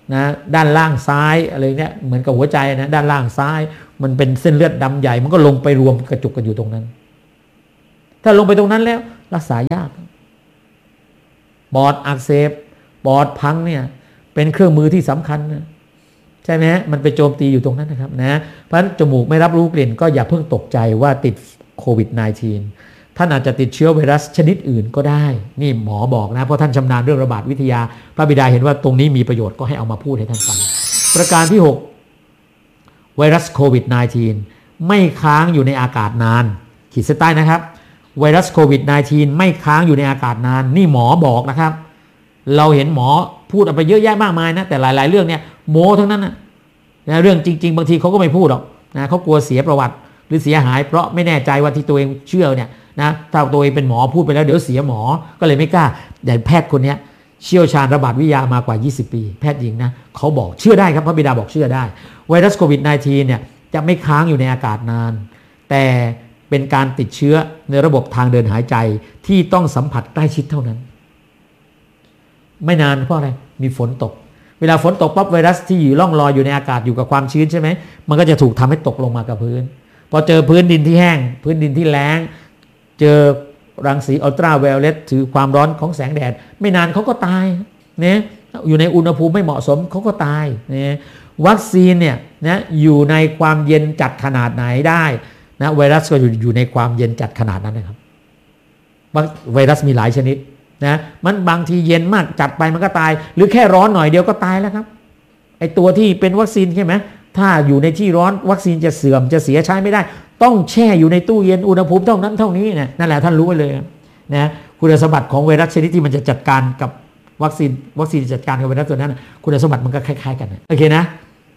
นะด้านล่างซ้ายอะไรเนี่ยเหมือนกับหัวใจนะด้านล่างซ้ายมันเป็นเส้นเลือดดำใหญ่มันก็ลงไปรวมกระจุกกันอยู่ตรงนั้นถ้าลงไปตรงนั้นแล้วรักษายากปอดอักเสบปอดพังเนี่ยเป็นเครื่องมือที่สำคัญนะใช่ไหมฮะมันไปโจมตีอยู่ตรงนั้นนะครับนะเพราะฉะนั้นจมูกไม่รับรู้กลิ่นก็อย่าเพิ่งตกใจว่าติดโควิด สิบเก้า ท่านอาจจะติดเชื้อไวรัสชนิดอื่นก็ได้นี่หมอบอกนะเพราะท่านชำนาญเรื่องระบาดวิทยาพระบิดาเห็นว่าตรงนี้มีประโยชน์ก็ให้เอามาพูดให้ท่านฟังประการที่หกไวรัสโควิด สิบเก้า ไม่ค้างอยู่ในอากาศนานขีดเส้นใต้นะครับไวรัสโควิด สิบเก้า ไม่ค้างอยู่ในอากาศนานนี่หมอบอกนะครับเราเห็นหมอพูดออกไปเยอะแยะมากมายนะแต่หลายๆเรื่องเนี่ยโม้ทั้งนั้นนะเรื่องจริงๆบางทีเขาก็ไม่พูดหรอกนะเขากลัวเสียประวัติหรือเสียหายเพราะไม่แน่ใจว่าที่ตัวเองเชื่อเนี่ยนะถ้าตัวเองเป็นหมอพูดไปแล้วเดี๋ยวเสียหมอก็เลยไม่กล้าอย่างแพทย์คนนี้เชี่ยวชาญระบาดวิทยามากว่ายี่สิบปีแพทย์หญิงนะเขาบอกเชื่อได้ครับพระบิดาบอกเชื่อได้ไวรัสโควิด สิบเก้า เนี่ยจะไม่ค้างอยู่ในอากาศนานแต่เป็นการติดเชื้อในระบบทางเดินหายใจที่ต้องสัมผัสใกล้ชิดเท่านั้นไม่นานเพราะอะไรมีฝนตกเวลาฝนตกปั๊บไวรัสที่อยู่ล่องลอยอยู่ในอากาศอยู่กับความชื้นใช่ไหมมันก็จะถูกทำให้ตกลงมากับพื้นพอเจอพื้นดินที่แห้งพื้นดินที่แล้งเจอรังสีอัลตราไวโอเลตถือความร้อนของแสงแดดไม่นานเขาก็ตายเนี่ยอยู่ในอุณหภูมิไม่เหมาะสมเขาก็ตายเนี่ยวัคซีนเนี่ยนะอยู่ในความเย็นจัดขนาดไหนได้นะไวรัสก็อยู่อยู่ในความเย็นจัดขนาดนั้นนะครับไวรัสมีหลายชนิดนะมันบางทีเย็นมากจัดไปมันก็ตายหรือแค่ร้อนหน่อยเดียวก็ตายแล้วครับไอตัวที่เป็นวัคซีนใช่ไหมถ้าอยู่ในที่ร้อนวัคซีนจะเสื่อมจะเสียใช้ไม่ได้ต้องแช่อยู่ในตู้เย็นอุณหภูมิเท่านั้นเท่านี้นะนั่นแหละท่านรู้ไว้เลยนะคุณสมบัติของไวรัสชนิดที่มันจะจัดการกับวัคซีนวัคซีนจัดการกับไวรัสตัวนั้นคุณสมบัติมันก็คล้ายๆกันโอเคนะ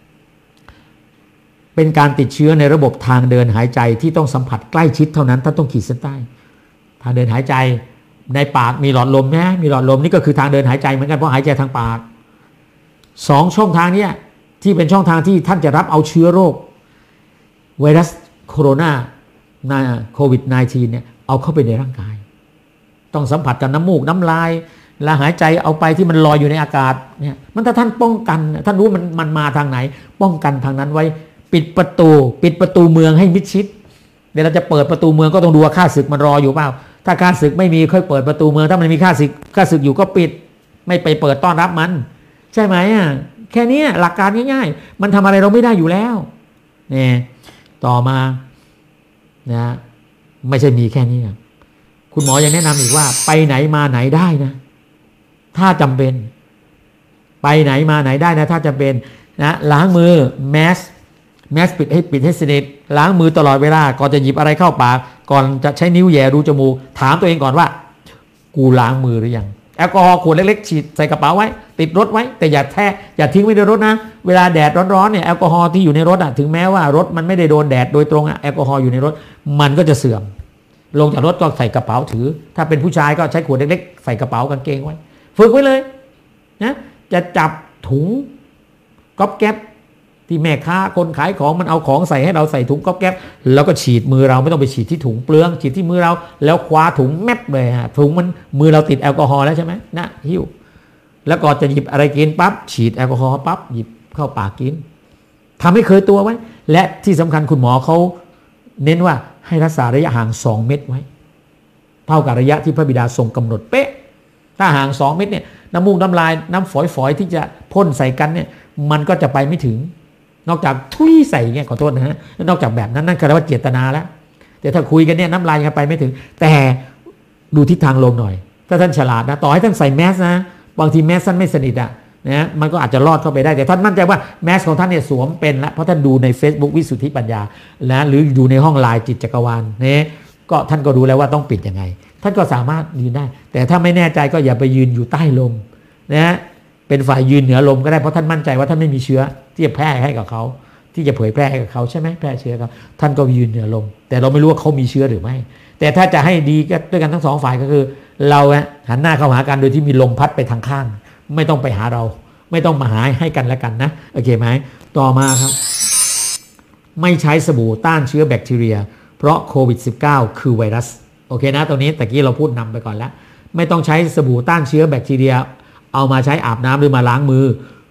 เป็นการติดเชื้อในระบบทางเดินหายใจที่ต้องสัมผัสใกล้ชิดเท่านั้นท่านต้องขีดเส้นใต้ทางเดินหายใจในปากมีหลอดลมนะมีหลอดลมนี่ก็คือทางเดินหายใจเหมือนกันเพราะหายใจทางปากสองช่องทางนี้ที่เป็นช่องทางที่ท่านจะรับเอาเชื้อโรคไวรัสโคโรนาโควิด สิบเก้า เนี่ยเอาเข้าไปในร่างกายต้องสัมผัสกับน้ำมูกน้ำลายและหายใจเอาไปที่มันลอยอยู่ในอากาศเนี่ยมันถ้าท่านป้องกันท่านรู้มันมันมาทางไหนป้องกันทางนั้นไว้ปิดประตูปิดประตูเมืองให้มิดชิดเดี๋ยวเราจะเปิดประตูเมืองก็ต้องดูว่าข้าศึกมันรออยู่เปล่าถ้าข้าศึกไม่มีค่อยเปิดประตูเมืองถ้ามันมีข้าศึกข้าศึกอยู่ก็ปิดไม่ไปเปิดต้อนรับมันใช่ไหมอ่ะแค่นี้หลักการง่ายๆมันทำอะไรเราไม่ได้อยู่แล้วเนี่ยต่อมานะไม่ใช่มีแค่นี้นะคุณหมอยังแนะนำอีกว่าไปไหนมาไหนได้นะถ้าจำเป็นไปไหนมาไหนได้นะถ้าจำเป็นนะล้างมือแมสแมสปิดให้ปิดให้สนิทล้างมือตลอดเวลาก่อนจะหยิบอะไรเข้าปากก่อนจะใช้นิ้วแย่รูจมูกถามตัวเองก่อนว่ากูล้างมือหรือยังแอลกอฮอล์ขวดเล็กๆฉีดใส่กระเป๋าไว้ติดรถไว้แต่อย่าแท้อย่าทิ้งไว้ในรถนะเวลาแดดร้อนๆเนี่ยแอลกอฮอล์ที่อยู่ในรถอ่ะถึงแม้ว่ารถมันไม่ได้โดนแดดโดยตรงอ่ะแอลกอฮอล์อยู่ในรถมันก็จะเสื่อมลงจากรถก็ใส่กระเป๋าถือถ้าเป็นผู้ชายก็ใช้ขวดเล็กๆใส่กระเป๋ากางเกงไว้ฝึกไว้เลยนะจะจับถุงก๊อบแก๊บที่แม่ค้าคนขายของมันเอาของใส่ให้เราใส่ถุงก๊อบแก๊บแล้วก็ฉีดมือเราไม่ต้องไปฉีดที่ถุงเปลืองฉีดที่มือเราแล้วคว้าถุงแมบเลยฮะถุงมันมือเราติดแอลกอฮอล์แล้วใช่ไหมนะหิ้วแล้วก่อนจะหยิบอะไรกินปั๊บฉีดแอลกอฮอล์ปั๊บหยิบเข้าปากกินทำให้เคยตัวไว้และที่สำคัญคุณหมอเขาเน้นว่าให้รักษาระยะห่างสองเมตรไว้เท่ากับระยะที่พระบิดาทรงกำหนดเป๊ะถ้าห่างสองเมตรเนี่ยน้ำมูกน้ำลายน้ำฝอยๆที่จะพ่นใส่กันเนี่ยมันก็จะไปไม่ถึงนอกจากทุยใส่เงี้ยขอโทษนะฮะนอกจากแบบนั้นนั่นคือว่าเจตนาแล้วแต่ถ้าคุยกันเนี่ยน้ำลายยังไปไม่ถึงแต่ดูทิศทางลมหน่อยถ้าท่านฉลาดนะต่อให้ท่านใส่แมสนะบางทีแมสท่านไม่สนิทอ่ะนะมันก็อาจจะรอดเข้าไปได้แต่ท่านมั่นใจว่าแมสของท่านเนี่ยสวมเป็นแล้วเพราะท่านดูใน Facebook วิสุทธิปัญญานะหรือดูในห้องไลน์จิตจักรวาลเนี่ยก็ท่านก็รู้แล้วว่าต้องปิดยังไงท่านก็สามารถยืนได้แต่ถ้าไม่แน่ใจก็อย่าไปยืนอยู่ใต้ลมนะเป็นฝ่ายยืนเหนือลมก็ได้เพราะท่านมั่นใจว่าท่านไม่มีเชื้อที่จะแพร่ให้กับเขาที่จะเผยแพร่ให้กับเขาใช่ไหมแพร่เชื้อครับท่านก็ยืนเหนือลมแต่เราไม่รู้ว่าเขามีเชื้อหรือไม่แต่ถ้าจะให้ดีก็ด้วยกันทั้งสองฝ่ายก็คือเราหันหน้าเข้าหากันโดยที่มีลมพัดไปทางข้างไม่ต้องไปหาเราไม่ต้องมาหาให้กันและกันนะโอเคไหมต่อมาครับไม่ใช้สบู่ต้านเชื้อแบคทีเรียเพราะโควิด สิบเก้า คือไวรัสโอเคนะตรงนี้ตะกี้เราพูดนำไปก่อนแล้วไม่ต้องใช้สบู่ต้านเชื้อแบคทีเรียเอามาใช้อาบน้ำหรือมาล้างมือ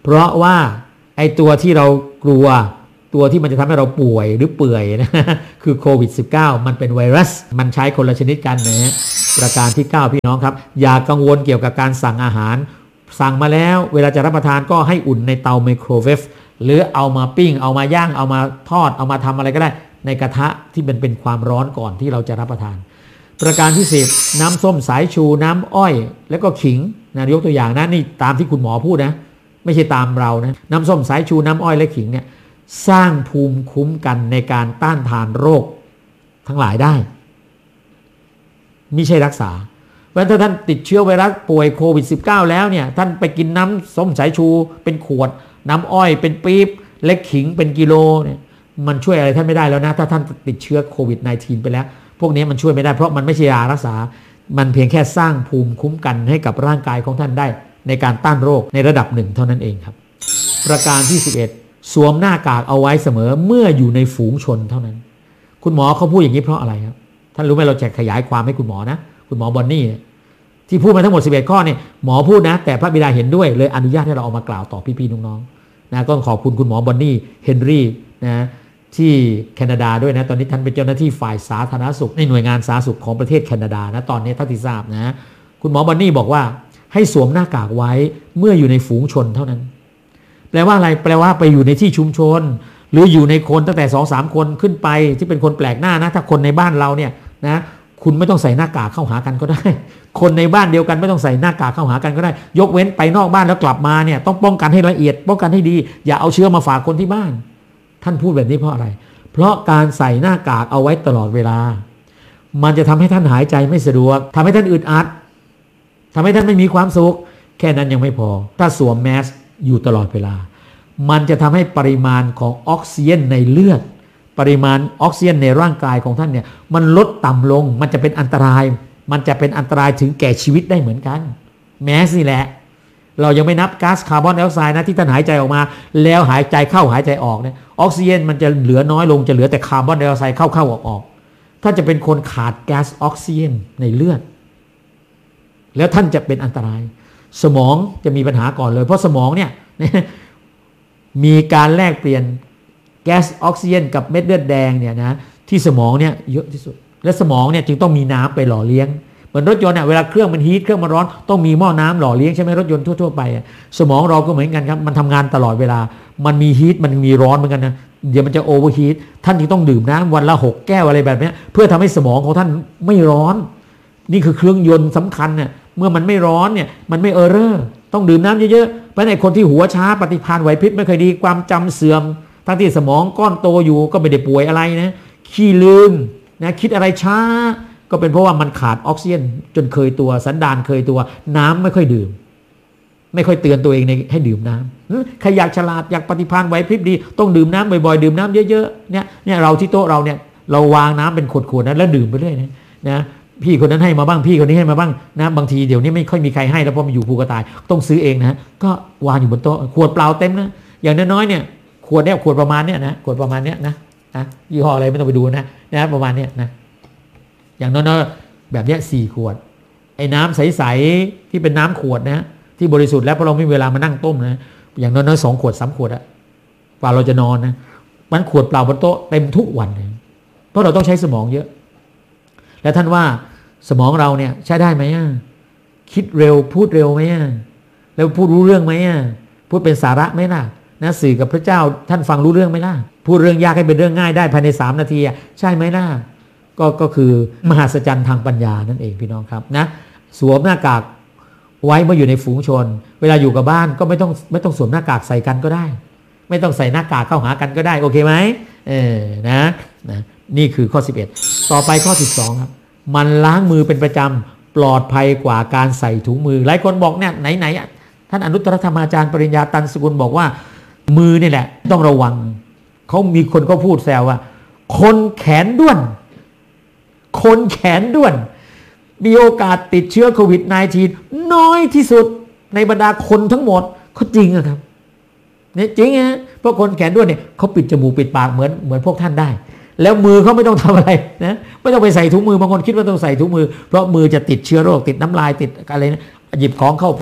เพราะว่าไอ้ตัวที่เรากลัวตัวที่มันจะทำให้เราป่วยหรือเปื่อยนะคือโควิด สิบเก้า มันเป็นไวรัสมันใช้คนละชนิดกันนะฮะประการที่เก้าพี่น้องครับอย่ากังวลเกี่ยวกับการสั่งอาหารสั่งมาแล้วเวลาจะรับประทานก็ให้อุ่นในเตาไมโครเวฟหรือเอามาปิ้งเอามาย่างเอามาทอดเอามาทำอะไรก็ได้ในกระทะที่มันเป็นความร้อนก่อนที่เราจะรับประทานประการที่สิบน้ำส้มสายชูน้ำอ้อยแล้วก็ขิงนะยกตัวอย่างนะนี่ตามที่คุณหมอพูดนะไม่ใช่ตามเรานะน้ำส้มสายชูน้ำอ้อยและขิงเนี่ยสร้างภูมิคุ้มกันในการต้านทานโรคทั้งหลายได้ไม่ใช่รักษาเพราะฉะนั้นถ้าท่านติดเชื้อไวรัสป่วยโควิด สิบเก้า แล้วเนี่ยท่านไปกินน้ำส้มสายชูเป็นขวดน้ำอ้อยเป็นปี๊บและขิงเป็นกิโลเนี่ยมันช่วยอะไรท่านไม่ได้แล้วนะถ้าท่านติดเชื้อโควิด สิบเก้า ไปแล้วพวกนี้มันช่วยไม่ได้เพราะมันไม่ใช่ยารักษามันเพียงแค่สร้างภูมิคุ้มกันให้กับร่างกายของท่านได้ในการต้านโรคในระดับหนึ่งเท่านั้นเองครับประการที่สิบเอ็ดสวมหน้ากากเอาไว้เสมอเมื่ออยู่ในฝูงชนเท่านั้นคุณหมอเขาพูดอย่างนี้เพราะอะไรครับท่านรู้ไหมเราจะขยายความให้คุณหมอนะคุณหมอบอนนี่ที่พูดมาทั้งหมดสิบเอ็ดข้อเนี่ยหมอพูดนะแต่พระบิดาเห็นด้วยเลยอนุญาตให้เราเอามากล่าวต่อพี่ๆน้องๆนะก็ขอบคุณคุณหมอบอนนี่เฮนรี่นะที่แคนาดาด้วยนะตอนนี้ท่านเป็นเจ้าหน้าที่ฝ่ายสาธารณสุขในหน่วยงานสาธารณสุขของประเทศแคนาดานะตอนนี้เท่าที่ทราบนะคุณหมอบอนนี่บอกว่าให้สวมหน้ากากไว้เมื่ออยู่ในฝูงชนเท่านั้นแปลว่าอะไรแปลว่าไปอยู่ในที่ชุมชนหรืออยู่ในคนตั้งแต่ สองถึงสาม คนขึ้นไปที่เป็นคนแปลกหน้านะถ้าคนในบ้านเราเนี่ยนะคุณไม่ต้องใส่หน้ากากเข้าหากันก็ได้คนในบ้านเดียวกันไม่ต้องใส่หน้ากากเข้าหากันก็ได้ยกเว้นไปนอกบ้านแล้วกลับมาเนี่ยต้องป้องกันให้ละเอียดป้องกันให้ดีอย่าเอาเชื้อมาฝากคนที่บ้านท่านพูดแบบนี้เพราะอะไรเพราะการใส่หน้ากากเอาไว้ตลอดเวลามันจะทำให้ท่านหายใจไม่สะดวกทำให้ท่านอึดอัดทำให้ท่านไม่มีความสุขแค่นั้นยังไม่พอถ้าสวมแมสอยู่ตลอดเวลามันจะทำให้ปริมาณของออกซิเจนในเลือดปริมาณออกซิเจนในร่างกายของท่านเนี่ยมันลดต่ำลงมันจะเป็นอันตรายมันจะเป็นอันตรายถึงแก่ชีวิตได้เหมือนกันแมสนี่แหละเรายังไม่นับก๊าซคาร์บอนไดออกไซด์นะที่ท่านหายใจออกมาแล้วหายใจเข้าหายใจออกเนี่ยออกซิเจนมันจะเหลือน้อยลงจะเหลือแต่คาร์บอนไดออกไซด์เข้าเข้าออกออกถ้าจะเป็นคนขาดแก๊สออกซิเจนในเลือดแล้วท่านจะเป็นอันตรายสมองจะมีปัญหาก่อนเลยเพราะสมองเนี่ยมีการแลกเปลี่ยนแก๊สออกซิเจนกับเม็ดเลือดแดงเนี่ยนะที่สมองเนี่ยเยอะที่สุดและสมองเนี่ยจึงต้องมีน้ำไปหล่อเลี้ยงเหมือนรถยนต์เนี่ยเวลาเครื่องมันฮีทเครื่องมันร้อนต้องมีหม้อน้ำหล่อเลี้ยงใช่ไหมรถยนต์ทั่วๆไปสมองเราก็เหมือนกันครับมันทำงานตลอดเวลามันมีฮีทมันมีร้อนเหมือนกันนะเดี๋ยวมันจะโอเวอร์ฮีทท่านจึงต้องดื่มน้ำวันละหกแก้วอะไรแบบนี้เพื่อทำให้สมองของท่านไม่ร้อนนี่คือเครื่องยนต์สำคัญเนี่ยเมื่อมันไม่ร้อนเนี่ยมันไม่เออร์เรอร์ต้องดื่มน้ำเยอะๆเพราะในคนที่หัวช้าปฏิภาณไหวพริบไม่เคยดีความจำเสื่อมทั้งที่สมองก้อนโตอยู่ก็ไม่ได้ป่วยอะไรนะขี้ลืมนะคิดอะไรช้าก็เป็นเพราะว่ามันขาดออกซิเจนจนเคยตัวสันดานเคยตัวน้ำไม่ค่อยดื่มไม่ค่อยเตือนตัวเองในให้ดื่มน้ำใครอยากฉลาดอยากปฏิภาณไหวพริบดีต้องดื่มน้ำบ่อยๆดื่มน้ำเยอะๆเนี่ยเนี่ยเราที่โต๊ะเราเนี่ยเราวางน้ำเป็นขวดๆนั้นแล้วดื่มไปเรื่อยนะนะพี่คนนั้นให้มาบ้างพี่คนนี้ให้มาบ้างนะบางทีเดี๋ยวนี้ไม่ค่อยมีใครให้แล้วพอมาอยู่ภูกระต่ายต้องซื้อเองนะก็วางอยู่บนโต๊ะขวดเปล่าเต็มนะอย่างน้อยๆเนี่ยขวดเนี่ยขวดประมาณเนี้ยนะขวดประมาณเนี้ยนะนะยี่ห้ออะไรไม่ต้องไปดูนะนะประมาณเนี้ยนะอย่างน้อยๆแบบเนี้ยสี่ขวดไอ้น้ำใสๆที่เป็นน้ำขวดนะที่บริสุทธิ์แล้วเพราะเราไม่มีเวลามานั่งต้มนะอย่างน้อยๆสองขวดสามขวดอะกว่าเราจะนอนนะมันขวดเปล่าบนโต๊ะเต็มทุกวันเลยเพราะเราต้องใช้สมองเยอะแล้วท่านว่าสมองเราเนี่ยใช้ได้ไหมคิดเร็วพูดเร็วไหมแล้วพูดรู้เรื่องไหมพูดเป็นสาระไหมล่ะนะสื่อกับพระเจ้าท่านฟังรู้เรื่องไหมล่ะพูดเรื่องยากให้เป็นเรื่องง่ายได้ภายในสามนาทีใช่ไหมล่ะก็ก็คือมหัศจรรย์ทางปัญญานั่นเองพี่น้องครับนะสวมหน้ากากไว้เมื่ออยู่ในฝูงชนเวลาอยู่กับบ้านก็ไม่ต้องไม่ต้องสวมหน้ากากใส่กันก็ได้ไม่ต้องใส่หน้ากากเข้าหากันก็ได้โอเคไหมเออนะนะนี่คือข้อสิบเอ็ดต่อไปข้อสิบสองครับมันล้างมือเป็นประจำปลอดภัยกว่าการใส่ถุงมือหลายคนบอกเนี่ยไหนๆท่านอนุตตรธรรมาจารย์ปริญญาตันสกุลบอกว่ามือนี่แหละต้องระวังเขามีคนก็พูดแซวว่าคนแขนด้วนคนแขนด้วนมีโอกาสติดเชื้อโควิด สิบเก้า น้อยที่สุดในบรรดาคนทั้งหมดเขาจริงอะครับเนี่ยจริงฮะเพราะคนแขนด้วนเนี่ยเขาปิดจมูกปิดปากเหมือนเหมือนพวกท่านได้แล้วมือเขาไม่ต้องทำอะไรนะไม่ต้องไปใส่ถุงมือบางคนคิดว่าต้องใส่ถุงมือเพราะมือจะติดเชื้อโรคติดน้ำลายติดอะไรนะหยิบของเข้าปาก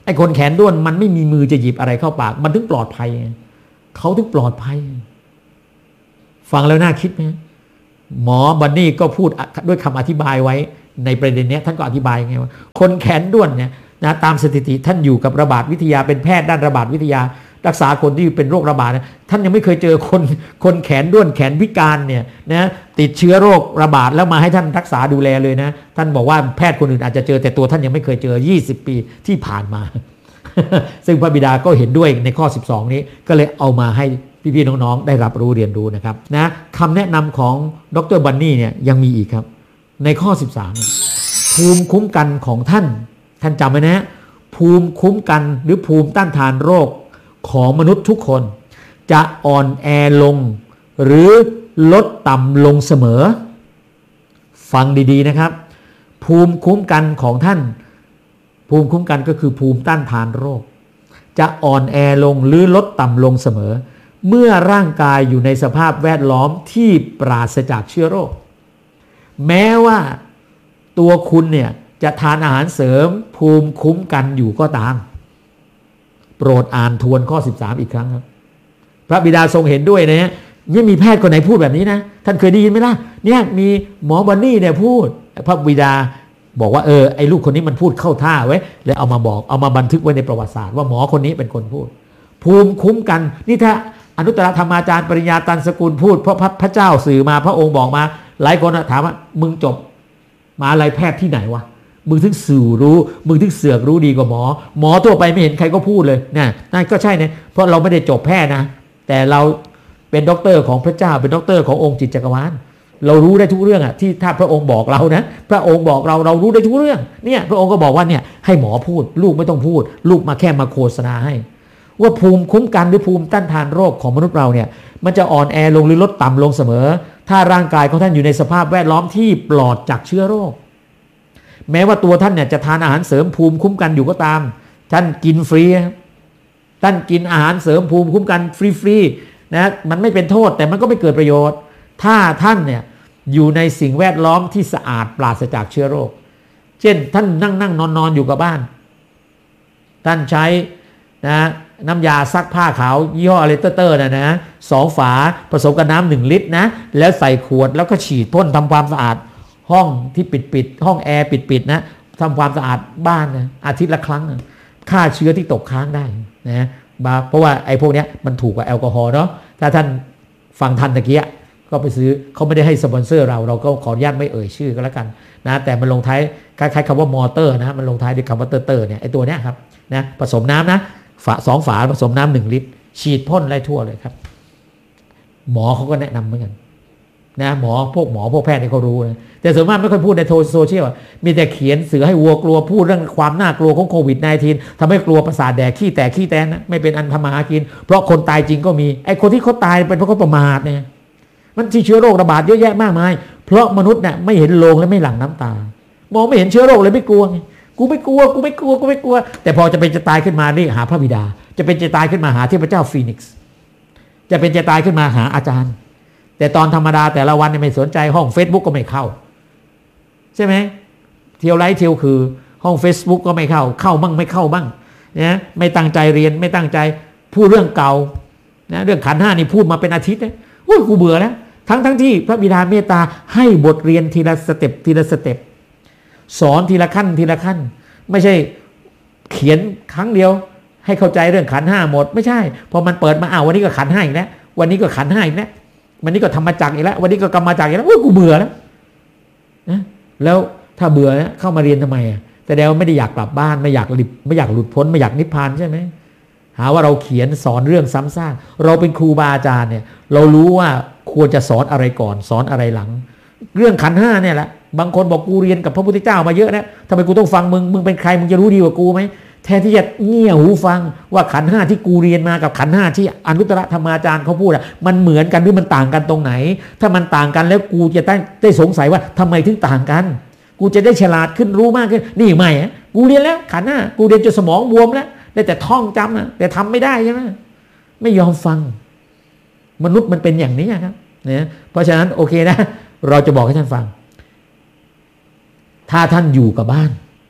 ไอ้คนแขนด้วนมันไม่มีมือจะหยิบอะไรเข้าปากมันถึงปลอดภัยเขาถึงปลอดภัยฟังแล้วน่าคิดไหมหมอบันนี่ก็พูดด้วยคำอธิบายไว้ในประเด็นนี้ท่านก็อธิบายไงว่าคนแขนด้วนเนี่ยนะตามสถิติท่านอยู่กับระบาดวิทยาเป็นแพทย์ด้านระบาดวิทยารักษาคนที่เป็นโรคระบาดนะท่านยังไม่เคยเจอคนคนแขนด้วนแขนพิการเนี่ยนะติดเชื้อโรคระบาดแล้วมาให้ท่านรักษาดูแลเลยนะท่านบอกว่าแพทย์คนอื่นอาจจะเจอแต่ตัวท่านยังไม่เคยเจอยี่สิบปีที่ผ่านมา ซึ่งพระบิดาก็เห็นด้วยในข้อสิบสองนี้ก็เลยเอามาให้พี่ๆน้องๆได้รับรู้เรียนรู้นะครับนะคำแนะนำของดร.บันนี่เนี่ยยังมีอีกครับในข้อสิบสามภูมิคุ้มกันของท่านท่านจำไว้นะภูมิคุ้มกันหรือภูมิต้านทานโรคของมนุษย์ทุกคนจะอ่อนแอลงหรือลดต่ำลงเสมอฟังดีๆนะครับภูมิคุ้มกันของท่านภูมิคุ้มกันก็คือภูมิต้านทานโรคจะอ่อนแอลงหรือลดต่ำลงเสมอเมื่อร่างกายอยู่ในสภาพแวดล้อมที่ปราศจากเชื้อโรคแม้ว่าตัวคุณเนี่ยจะทานอาหารเสริมภูมิคุ้มกันอยู่ก็ตามโปรดอ่านทวนข้อสิบสามอีกครั้งครับพระบิดาทรงเห็นด้วยนะฮะยังมีแพทย์คนไหนพูดแบบนี้นะท่านเคยได้ยินไหมล่ะเนี่ยมีหมอบันนี่เนี่ยพูดพระบิดาบอกว่าเออไอ้ลูกคนนี้มันพูดเข้าท่าไว้แล้วเอามาบอกเอามาบันทึกไว้ในประวัติศาสตร์ว่าหมอคนนี้เป็นคนพูดภูมิคุ้มกันนี่ถ้าอนุตตรธรรมาจารย์ปริญญาตันสกุลพูดเพราะพระเจ้าสื่อมาพระองค์บอกมาหลายคนถามว่ามึงจบมาอะไรแพทย์ที่ไหนวะมึงถึงสื่อรู้มึงถึงเสือกรู้ดีกว่าหมอหมอทั่วไปไม่เห็นใครก็พูดเลยนะนั่นก็ใช่เนี่ยเพราะเราไม่ได้จบแพทย์นะแต่เราเป็นด็อกเตอร์ของพระเจ้าเป็นด็อกเตอร์ขององค์จิตจักรวาลเรารู้ได้ทุกเรื่องอ่ะที่ถ้าพระองค์บอกเรานะพระองค์บอกเราเรารู้ได้ทุกเรื่องเนี่ยพระองค์ก็บอกว่าเนี่ยให้หมอพูดลูกไม่ต้องพูดลูกมาแค่มาโฆษณาให้ว่าภูมิคุ้มกันหรือภูมิต้านทานโรคของมนุษย์เราเนี่ยมันจะอ่อนแอลงหรือลดต่ำลงเสมอถ้าร่างกายของท่านอยู่ในสภาพแวดล้อมที่ปลอดจากเชื้อโรคแม้ว่าตัวท่านเนี่ยจะทานอาหารเสริมภูมิคุ้มกันอยู่ก็ตามท่านกินฟรีท่านกินอาหารเสริมภูมิคุ้มกันฟรีๆนะมันไม่เป็นโทษแต่มันก็ไม่เกิดประโยชน์ถ้าท่านเนี่ยอยู่ในสิ่งแวดล้อมที่สะอาดปราศจากเชื้อโรคเช่นท่านนั่งนั่งนอนนอนอยู่กับบ้านท่านใช้นะน้ำยาซักผ้าขาวยี่ห้ออะไรเตอร์ๆนะนะสองฝาผสมกับน้ำหนึ่งลิตรนะแล้วใส่ขวดแล้วก็ฉีดพ่นทำความสะอาดห้องที่ปิดปิดห้องแอร์ปิดปิดนะทำความสะอาดบ้านนะอาทิตย์ละครั้งนะฆ่าเชื้อที่ตกค้างได้นะเพราะว่าไอ้พวกนี้มันถูกกว่าแอลกอฮอล์เนาะถ้าท่านฟังทันตะเกียก็ไปซื้อเขาไม่ได้ให้สปอนเซอร์เราเราก็ขออนุญาตไม่เอ่ยชื่อก็แล้วกันนะแต่มันลงท้ายคล้ายๆคำว่ามอเตอร์นะมันลงท้ายด้วยคำว่าเตอร์เตอร์เนี่ยไอ้ตัวเนี้ยครับนะผสมน้ำนะฝาสองฝาผสมน้ำหนึ่งลิตรฉีดพ่นไล่ทั่วเลยครับหมอเขาก็แนะนำเหมือนกันนะหมอพวกหมอพวกแพทย์เนี่ยเขารู้นะแต่ส่วนมากไม่ค่อยพูดในโซเชียลมีแต่เขียนสื่อให้วัวกลัวพูดเรื่องความน่ากลัวของโควิด สิบเก้า ทำให้กลัวประสาทแดกขี้แตกขี้แตนนะไม่เป็นอันทำมาหากินเพราะคนตายจริงก็มีไอ้คนที่เขาตายเป็นเพราะเขาประมาทเนี่ยมันที่เชื้อโรคระบาดเยอะแยะมากมายเพราะมนุษย์เนี่ยไม่เห็นโลงและไม่หลั่งน้ำตามองไม่เห็นเชื้อโรคเลยไม่กลัวไงกูไม่กลัวกูไม่กลัวกูไม่กลัวแต่พอจะเป็นจะตายขึ้นมาเรียกหาพระบิดาจะเป็นจะตายขึ้นมาหาเทพเจ้าฟีนิกซ์จะเป็นจะตายขึ้นมาหาอาจารย์แต่ตอนธรรมดาแต่ละวันเนี่ยไม่สนใจห้อง Facebook ก็ไม่เข้าใช่ไหมเที่ยวไลฟ์เที่ยวคือห้อง Facebook ก็ไม่เข้าเข้าบ้างไม่เข้าบ้างนะไม่ตั้งใจเรียนไม่ตั้งใจพูดเรื่องเก่านะเรื่องขันธ์ห้านี่พูดมาเป็นอาทิตย์นะโอ้ยกูเบื่อแล้วทั้งทั้งที่พระบิดาเมตตาให้บทเรียนทีละสเต็ปทีละสเต็ปสอนทีละขั้นทีละขั้นไม่ใช่เขียนครั้งเดียวให้เข้าใจเรื่องขันธ์ห้าหมดไม่ใช่พอมันเปิดมาอ้าววันนี้ก็ขันธ์ห้าอีกแล้ววันนี้ก็ขันธ์ห้าอีกแล้ววันนี้ก็ธรรมจักรอีกแล้ววันนี้ก็กรรมจักรอีกแล้วโอ้ยกูเบื่อแล้วนะแล้วถ้าเบื่อเนี่ยเข้ามาเรียนทำไมอ่ะแต่เดี๋ยวไม่ได้อยากกลับบ้านไม่อยากหลุดไม่อยากหลุดพ้นไม่อยากนิพพานใช่ไหมหาว่าเราเขียนสอนเรื่องซ้ำซากเราเป็นครูบาอาจารย์เนี่ยเรารู้ว่าควรจะสอนอะไรก่อนสอนอะไรหลังเรื่องขันธ์ห้าเนี่ยแหละบางคนบอกกูเรียนกับพระพุทธเจ้ามาเยอะนะทำไมกูต้องฟังมึงมึงเป็นใครมึงจะรู้ดีกว่ากูไหมแทนที่จะเงี่ยหูฟังว่าขันธ์ห้าที่กูเรียนมากับขันธ์ห้าที่อนุตตรธรรมาจารย์เขาพูดอะมันเหมือนกันหรือมันต่างกันตรงไหนถ้ามันต่างกันแล้วกูจะได้ได้สงสัยว่าทำไมถึงต่างกันกูจะได้ฉลาดขึ้นรู้มากขึ้นนี่ไม่อะกูเรียนแล้วขันธ์ห้ากูเรียนจนสมองบวมแล้วได้แต่ท่องจำอะแต่ทำไม่ได้ใช่ไหมไม่ยอมฟังมนุษย์มันเป็นอย่างนี้ครับเนี่ยเพราะฉะนั้นโอเคนะเราจะบอกให้ท่านฟังถ้าท่านอยู่กับบ้าน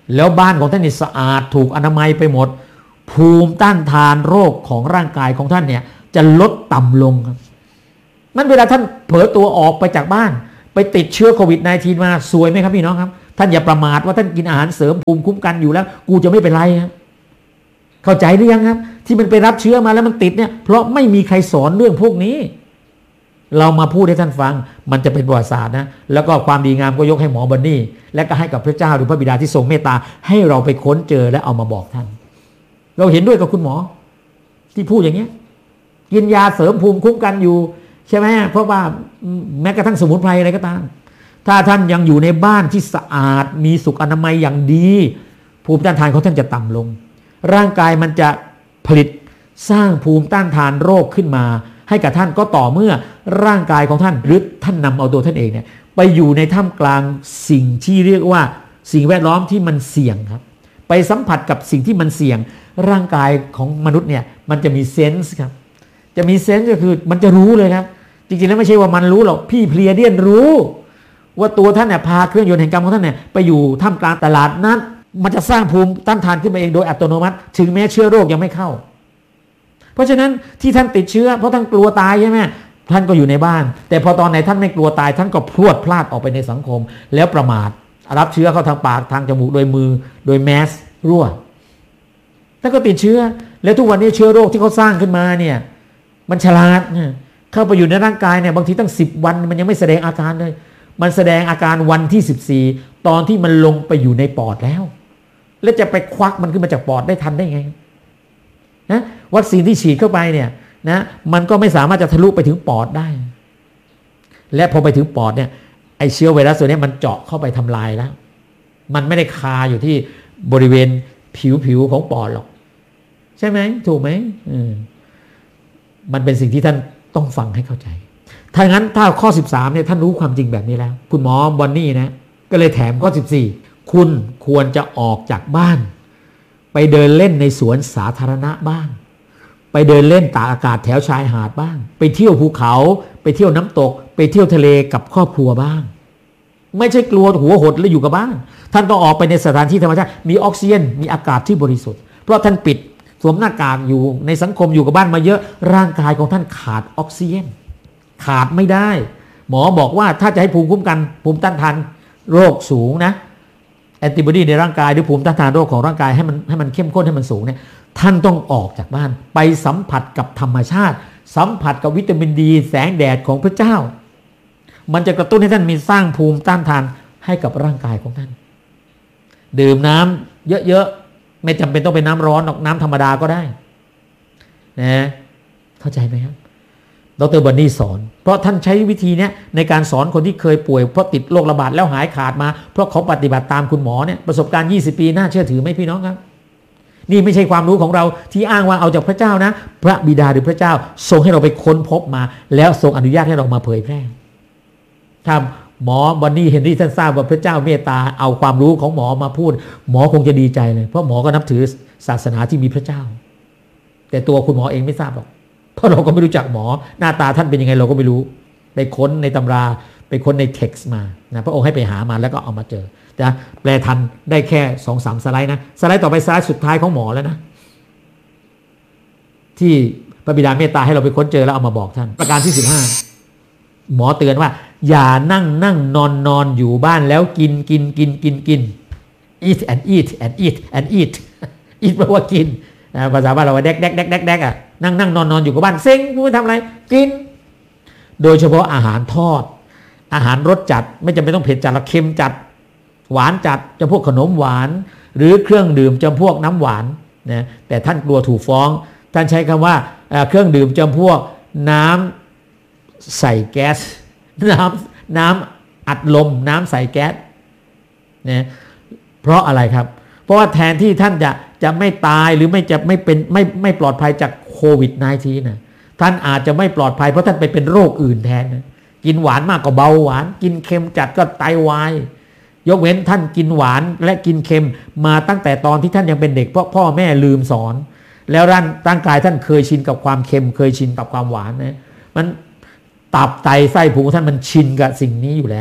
แล้วบ้านของท่านนี่สะอาดถูกอนามัยไปหมดภูมิต้านทานโรคของร่างกายของท่านเนี่ยจะลดต่ำลงครับนั้นเวลาท่านเผลอตัวออกไปจากบ้านไปติดเชื้อโควิด สิบเก้า มาซวยไหมครับพี่น้องครับท่านอย่าประมาทว่าท่านกินอาหารเสริมภูมิคุ้มกันอยู่แล้วกูจะไม่เป็นไรครับเข้าใจหรือยังครับที่มันไปรับเชื้อมาแล้วมันติดเนี่ยเพราะไม่มีใครสอนเรื่องพวกนี้เรามาพูดให้ท่านฟังมันจะเป็นประวัติศาสตร์นะแล้วก็ความดีงามก็ยกให้หมอบอนนี่และก็ให้กับพระเจ้าหรือพระบิดาที่ทรงเมตตาให้เราไปค้นเจอและเอามาบอกท่านเราเห็นด้วยกับคุณหมอที่พูดอย่างเงี้ยกินยาเสริมภูมิคุ้มกันอยู่ใช่ไหมเพราะว่าแม้กระทั่งสมุนไพรอะไรก็ตามถ้าท่านยังอยู่ในบ้านที่สะอาดมีสุขอนามัยอย่างดีภูมิต้านทานของท่านจะต่ำลงร่างกายมันจะผลิตสร้างภูมิต้านทานโรคขึ้นมาให้กับท่านก็ต่อเมื่อร่างกายของท่านหรือท่านนำเอาตัวท่านเองเนี่ยไปอยู่ในท่ามกลางสิ่งที่เรียกว่าสิ่งแวดล้อมที่มันเสี่ยงครับไปสัมผัสกับสิ่งที่มันเสี่ยงร่างกายของมนุษย์เนี่ยมันจะมีเซนส์ครับจะมีเซนส์ก็คือมันจะรู้เลยครับจริงๆแล้วไม่ใช่ว่ามันรู้หรอกพี่เพลียเดียนรู้ว่าตัวท่านเนี่ยพาเครื่องยนต์แห่งกรรมของท่านเนี่ยไปอยู่ท่ามกลางตลาดนั้นมันจะสร้างภูมิต้านทานขึ้นมาเองโดยอัตโนมัติถึงแม้เชื้อโรคยังไม่เข้าเพราะฉะนั้นที่ท่านติดเชื้อเพราะท่านกลัวตายใช่ไหมท่านก็อยู่ในบ้านแต่พอตอนไหนท่านไม่กลัวตายท่านก็พรวดพลาดออกไปในสังคมแล้วประมาทรับเชื้อเข้าทางปากทางจมูกโดยมือโดยแมสรั่วท่านก็ติดเชื้อแล้วทุกวันนี้เชื้อโรคที่เขาสร้างขึ้นมาเนี่ยมันฉลาดเข้าไปอยู่ในร่างกายเนี่ยบางทีตั้งสิบวันมันยังไม่แสดงอาการเลยมันแสดงอาการวันที่สิบสี่ตอนที่มันลงไปอยู่ในปอดแล้วแล้วจะไปควักมันขึ้นมาจากปอดได้ทันได้ไงนะวัคซีนที่ฉีดเข้าไปเนี่ยนะมันก็ไม่สามารถจะทะลุไปถึงปอดได้และพอไปถึงปอดเนี่ยไอเชื้อไวรัสตัวนี้มันเจาะเข้าไปทำลายแล้วมันไม่ได้คาอยู่ที่บริเวณผิวผิวของปอดหรอกใช่ไหมถูกไหมอืมมันเป็นสิ่งที่ท่านต้องฟังให้เข้าใจถ้างั้นถ้าข้อสิบสามเนี่ยท่านรู้ความจริงแบบนี้แล้วคุณหมอบอนนี่นะก็เลยแถมข้อสิบสี่คุณควรจะออกจากบ้านไปเดินเล่นในสวนสาธารณะบ้างไปเดินเล่นตากอากาศแถวชายหาดบ้างไปเที่ยวภูเขาไปเที่ยวน้ำตกไปเที่ยวทะเลกับครอบครัวบ้างไม่ใช่กลัวหัวหดแล้วอยู่กับบ้านท่านต้องออกไปในสถานที่ธรรมชาติมีออกซิเจนมีอากาศที่บริสุทธิ์เพราะท่านปิดสวมหน้ากากอยู่ในสังคมอยู่กับบ้านมาเยอะร่างกายของท่านขาดออกซิเจนขาดไม่ได้หมอบอกว่าถ้าจะให้ภูมิคุ้มกันภูมิต้านทานโรคสูงนะแอนติบอดีในร่างกายหรือภูมิต้านทานโรคของร่างกายให้มันให้มันเข้มข้นให้มันสูงเนี่ยท่านต้องออกจากบ้านไปสัมผัสกับธรรมชาติสัมผัสกับวิตามินดีแสงแดดของพระเจ้ามันจะกระตุ้นให้ท่านมีสร้างภูมิต้านทานให้กับร่างกายของท่านดื่มน้ำเยอะๆไม่จำเป็นต้องเป็นน้ำร้อนหรอกน้ำธรรมดาก็ได้นะเข้าใจไหมครับดร.บอนนี่สอนเพราะท่านใช้วิธีนี้ในการสอนคนที่เคยป่วยเพราะติดโรคระบาดแล้วหายขาดมาเพราะเขาปฏิบัติตามคุณหมอเนี่ยประสบการณ์ยี่สิบปีน่าเชื่อถือไหมพี่น้องครับนี่ไม่ใช่ความรู้ของเราที่อ้างว่าเอาจากพระเจ้านะพระบิดาหรือพระเจ้าทรงให้เราไปค้นพบมาแล้วทรงอนุญาตให้เรามาเผยแพร่ถ้าหมอบอนนี่เฮนรี่ท่านทราบว่าพระเจ้าเมตตาเอาความรู้ของหมอมาพูดหมอคงจะดีใจเลยเพราะหมอก็นับถือศาสนาที่มีพระเจ้าแต่ตัวคุณหมอเองไม่ทราบหรอกเพราะเราก็ไม่รู้จักหมอหน้าตาท่านเป็นยังไงเราก็ไม่รู้ไปค้นในตำราไปค้นในเท็กซ์มานะพระองค์ให้ไปหามาแล้วก็เอามาเจอนะแปลทันได้แค่ สองสาม สไลด์นะสไลด์ต่อไปสไลด์สุดท้ายของหมอแล้วนะที่พระบิดาเมตตาให้เราไปค้นเจอแล้วเอามาบอกท่านประการที่สิบห้าหมอเตือนว่าอย่านั่งนั่งนอนนอนอยู่บ้านแล้วกินกินกินกินกิน eat and eat and eat and eat eat แปลว่ากินภาษาบ้านเราว่าแดกแดกแดกแดกแดกอ่ะนั่งนั่งนอนนอนอยู่กับบ้านเซ็งไม่ทำอะไรกินโดยเฉพาะอาหารทอดอาหารรสจัดไม่จำเป็นต้องเผ็ดจัดหรอกเค็มจัดหวานจัดจำพวกขนมหวานหรือเครื่องดื่มจำพวกน้ำหวานนะแต่ท่านกลัวถูกฟ้องท่านใช้คำว่าเครื่องดื่มจำพวกน้ำใส่แก๊สน้ำน้ำอัดลมน้ำใส่แก๊สนะเพราะอะไรครับเพราะว่าแทนที่ท่านจะจะไม่ตายหรือไม่จะไม่เป็นไม่ไม่ปลอดภัยจากโควิด สิบเก้า นะท่านอาจจะไม่ปลอดภัยเพราะท่านไปเป็นโรคอื่นแทนนะกินหวานมากก็เบาหวานกินเค็มจัดก็ไตวายยกเว้นท่านกินหวานและกินเค็มมาตั้งแต่ตอนที่ท่านยังเป็นเด็กเพราะพ่อแม่ลืมสอนแล้วร่างร่างกายท่านเคยชินกับความเค็มเคยชินกับความหวานนะมันตับไตไส้พุงท่านมันชินกับสิ่งนี้อยู่แล้ว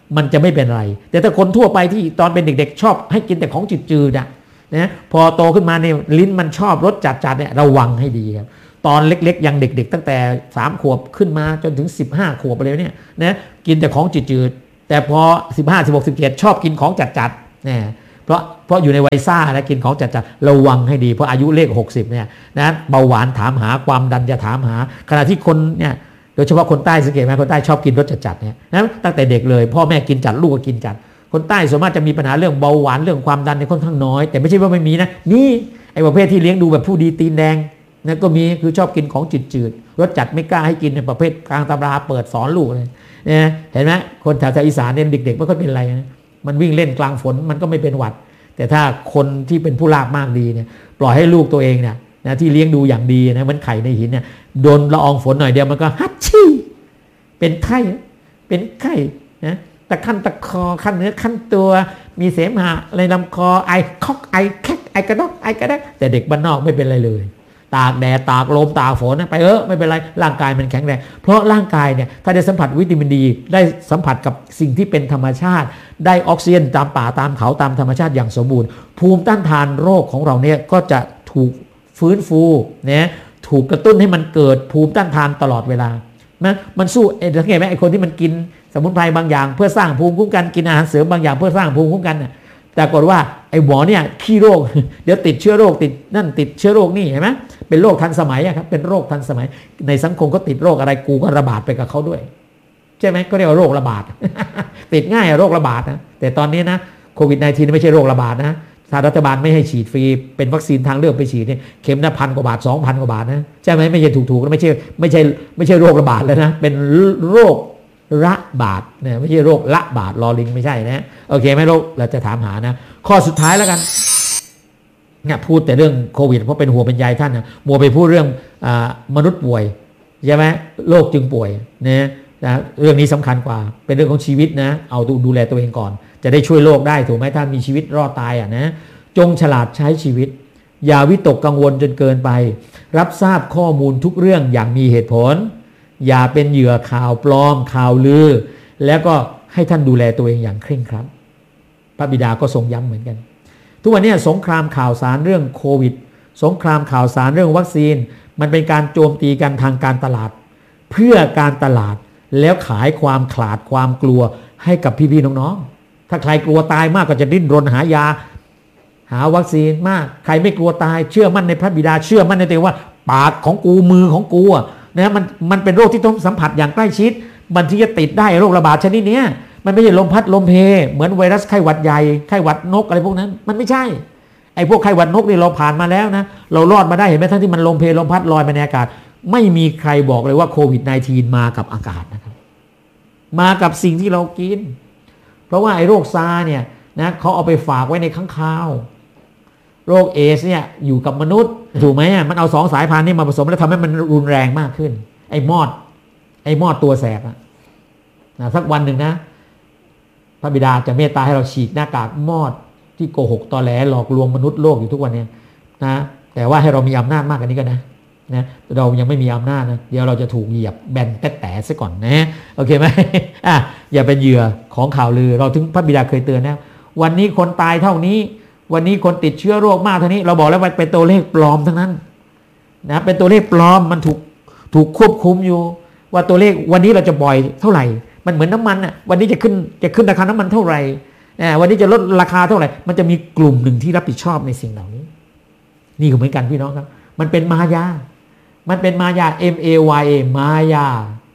มันจะไม่เป็นไรแต่ถ้าคนทั่วไปที่ตอนเป็นเด็กๆชอบให้กินแต่ของจืดๆนะนะพอโตขึ้นมาเนี่ยลิ้นมันชอบรสจัดๆเนี่ยระวังให้ดีครับตอนเล็กๆยังเด็กๆตั้งแต่สามขวบขึ้นมาจนถึงสิบห้าขวบไปเลยเนี่ยนะกินแต่ของจืดๆแต่พอสิบห้า สิบหก สิบเจ็ดชอบกินของจัดๆเนี่ยเพราะเพราะอยู่ในวัยซ่านะกินของจัดๆระวังให้ดีเพราะอายุเลขหกสิบเนี่ยนะเบาหวานถามหาความดันจะถามหาขณะที่คนเนี่ยโดยเฉพาะคนใต้สังเกตไหมคนใต้ชอบกินรสจัดๆเนี่ยนะตั้งแต่เด็กเลยพ่อแม่กินจัดลูกก็กินจัดคนใต้ส่วนมากจะมีปัญหาเรื่องเบาหวานเรื่องความดันในค่อนข้างน้อยแต่ไม่ใช่ว่าไม่มีนะนี่ไอ้ประเภทที่เลี้ยงดูแบบผู้ดีตีนแดงนะก็มีคือชอบกินของจืดๆรสจัดไม่กล้าให้กินในประเภทกลางตำราเปิดสอนลูกเลยเนี่ยเห็นไหมคนแถวอีสานเนี่ยเด็กๆไม่ค่อยเป็นไรนะมันวิ่งเล่นกลางฝนมันก็ไม่เป็นหวัดแต่ถ้าคนที่เป็นผู้ลาภมากดีเนี่ยปล่อยให้ลูกตัวเองเนี่ยนะที่เลี้ยงดูอย่างดีนะเหมือนไข่ในหินเนี่ยโดนละอองฝนหน่อยเดียวมันก็ฮัดชี่เป็นไข้เป็นไข้นะตะขั้นตะคอขั้นเนื้อขั้นตัวมีเสมหะอะไรลำคอไอคอกไอแคกไอกระดกไอกระดกแต่เด็กบ้านนอกไม่เป็นไรเลยตากแดดตากลมตากฝนไปเออไม่เป็นไรร่างกายมันแข็งแรงเพราะร่างกายเนี่ยถ้าได้สัมผัสวิตามินดีได้สัมผัสกับสิ่งที่เป็นธรรมชาติได้ออกซิเจนตามป่าตามเขาตามธรรมชาติอย่างสมบูรณ์ภูมิต้านทานโรคของเราเนี่ยก็จะถูกฟื้นฟูเนี่ยถูกกระตุ้นให้มันเกิดภูมิต้านทานตลอดเวลานะมันสู้เอ็นสังเกตไหมไอ้คนที่มันกินสมุนไพรบางอย่างเพื่อสร้างภูมิคุ้มกันกินอาหารเสริมบางอย่างเพื่อสร้างภูมิคุ้มกันน่ะแต่ปรากฏว่าไอ้หมอเนี่ยขี้โรคเดี๋ยวติดเชื้อโรคติดนั่นติดเชื้อโรคนี่เห็นไหมเป็นโรคทันสมัยครับเป็นโรคทันสมัยในสังคมก็ติดโรคอะไรกูก็ระบาดไปกับเขาด้วยใช่ไหมก็เรียกว่าโรคระบาด ติดง่ายโรคระบาดนะแต่ตอนนี้นะโควิด สิบเก้า ไม่ใช่โรคระบาดนะถ้ารัฐบาลไม่ให้ฉีดฟรีเป็นวัคซีนทางเลือกไปฉีดเนี่ยเข็มละพันกว่าบาท สองพัน กว่าบาทนะใช่ไหมไม่ใช่ถูกๆแล้วไม่ใช่ไม่ใช่ไม่ใช่โรคระบาดแล้วนะเป็นโรคระบาดเนี่ยไม่ใช่โรคละบาดลอลิงไม่ใช่นะโอเคไหมโรคเราจะถามหานะข้อสุดท้ายแล้วกันเนี่ยพูดแต่เรื่องโควิดเพราะเป็นห่วงเป็นใยท่านนะมัวไปพูดเรื่องอ่ามนุษย์ป่วยใช่ไหมโรคจึงป่วยเนี่ยนะเรื่องนี้สำคัญกว่าเป็นเรื่องของชีวิตนะเอาดูดูแลตัวเองก่อนจะได้ช่วยโลกได้ถูกไหมถ้ามีชีวิตรอดตายอ่ะนะจงฉลาดใช้ชีวิตอย่าวิตกกังวลจนเกินไปรับทราบข้อมูลทุกเรื่องอย่างมีเหตุผลอย่าเป็นเหยื่อข่าวปลอมข่าวลือแล้วก็ให้ท่านดูแลตัวเองอย่างเคร่งครัดพระบิดาก็ทรงย้ำเหมือนกันทุกวันนี้สงครามข่าวสารเรื่องโควิดสงครามข่าวสารเรื่องวัคซีนมันเป็นการโจมตีกันทางการตลาดเพื่อการตลาดแล้วขายความขลาดความกลัวให้กับพี่ๆน้องๆถ้าใครกลัวตายมากก็จะดิ้นรนหายาหาวัคซีนมากใครไม่กลัวตายเชื่อมั่นในพระบิดาเชื่อมั่นในตัวเองว่าปากของกูมือของกูนะมันมันเป็นโรคที่ต้องสัมผัสอย่างใกล้ชิดมันที่จะติดได้โรคระบาดชนิดนี้มันไม่ใช่ลมพัดลมเพเหมือนไวรัสไข้หวัดใหญ่ไข้หวัดนกอะไรพวกนั้นมันไม่ใช่ไอ้พวกไข้หวัดนกนี่เราผ่านมาแล้วนะเรารอดมาได้เห็นไหมทั้งที่มันลมเพลมพัดลอยไปในอากาศไม่มีใครบอกเลยว่าโควิด สิบเก้า มากับอากาศนะครับมากับสิ่งที่เรากินเพราะว่าไอ้โรคซาร์เนี่ยนะเขาเอาไปฝากไว้ในค้างคาวโรคเอสเนี่ยอยู่กับมนุษย์ถูกไหมมันเอาสองสายพันธุ์นี้มาผสมแล้วทำให้มันรุนแรงมากขึ้นไอ้มอดไอ้มอดตัวแสบนะสักวันหนึ่งนะพระบิดาจะเมตตาให้เราฉีดหน้ากากมอดที่โกหกตอแหลหลอกลวงมนุษย์โลกอยู่ทุกวันนี้นะแต่ว่าให้เรามีอำนาจมากกว่านี้ก็นะนะเรายังไม่มีอำนาจนะเดี๋ยวเราจะถูกเหยียบแบนแตะแตะซะก่อนนะโอเคไหมอ่ะอย่าเป็นเหยื่อของข่าวลือเราถึงพระบิดาเคยเตือนนะวันนี้คนตายเท่านี้วันนี้คนติดเชื้อโรคมากเท่านี้เราบอกแล้วว่าเป็นตัวเลขปลอมทั้งนั้นนะเป็นตัวเลขปลอมมันถูกถูกควบคุมอยู่ว่าตัวเลขวันนี้เราจะปล่อยเท่าไหร่มันเหมือนน้ำมันอ่ะวันนี้จะขึ้นจะขึ้นราคาน้ำมันเท่าไหร่วันนี้จะลดราคาเท่าไหร่มันจะมีกลุ่มหนึ่งที่รับผิดชอบในสิ่งเหล่านี้นี่ก็เหมือนกันพี่น้องครับมันเป็นมายามันเป็นมายา M A Y A มายา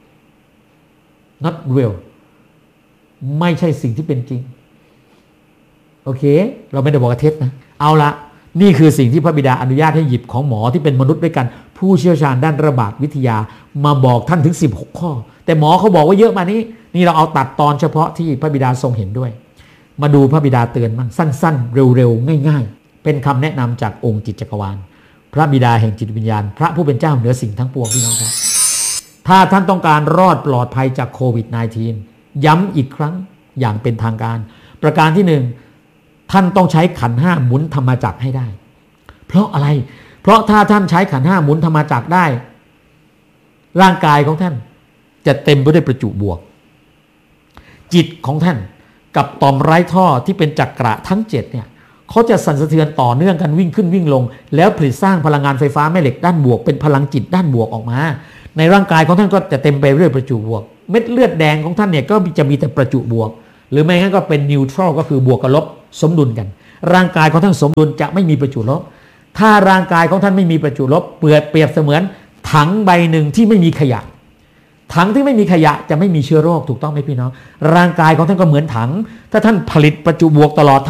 not real ไม่ใช่สิ่งที่เป็นจริงโอเคเราไม่ได้บอกว่าเท็จนะเอาละนี่คือสิ่งที่พระบิดาอนุญาตให้หยิบของหมอที่เป็นมนุษย์ด้วยกันผู้เชี่ยวชาญด้านระบาดวิทยามาบอกท่านถึงสิบหกข้อแต่หมอเขาบอกว่าเยอะมานี้นี่เราเอาตัดตอนเฉพาะที่พระบิดาทรงเห็นด้วยมาดูพระบิดาเตือนมั่งสั้นๆเร็วๆง่ายๆเป็นคำแนะนำจากองค์จิตจักรวาลพระบิดาแห่งจิตวิญญาณพระผู้เป็นเจ้าเหนือสิ่งทั้งปวงพี่น้องครับถ้าท่านต้องการรอดปลอดภัยจากโควิด สิบเก้า ย้ำอีกครั้งอย่างเป็นทางการประการที่หนึ่งท่านต้องใช้ขันธ์ห้าหมุนธรรมจักรให้ได้เพราะอะไรเพราะถ้าท่านใช้ขันธ์ห้าหมุนธรรมจักรได้ร่างกายของท่านจะเต็มไปด้วยประจุบวกจิตของท่านกับต่อมไร้ท่อที่เป็นจักระทั้งเจ็ดเนี่ยเขาจะสั่นสะเทือนต่อเนื่องกันวิ่งขึ้นวิ่งลงแล้วผลิตสร้างพลังงานไฟฟ้าแม่เหล็กด้านบวกเป็นพลังจิตด้านบวกออกมาในร่างกายของท่านก็จะเต็มไปด้วยประจุบวกเม็ดเลือดแดงของท่านเนี่ยก็จะมีแต่ประจุบวกหรือไม่งั้นก็เป็นนิวทรัลก็คือบวกกับลบสมดุลกันร่างกายของท่านสมดุลจะไม่มีประจุลบถ้าร่างกายของท่านไม่มีประจุลบเปรียบเปรียบเสมือนถังใบหนึ่งที่ไม่มีขยะถังที่ไม่มีขยะจะไม่มีเชื้อโรคถูกต้องไหมพี่น้องร่างกายของท่านก็เหมือนถังถ้าท่านผลิตประจุบวกตลอด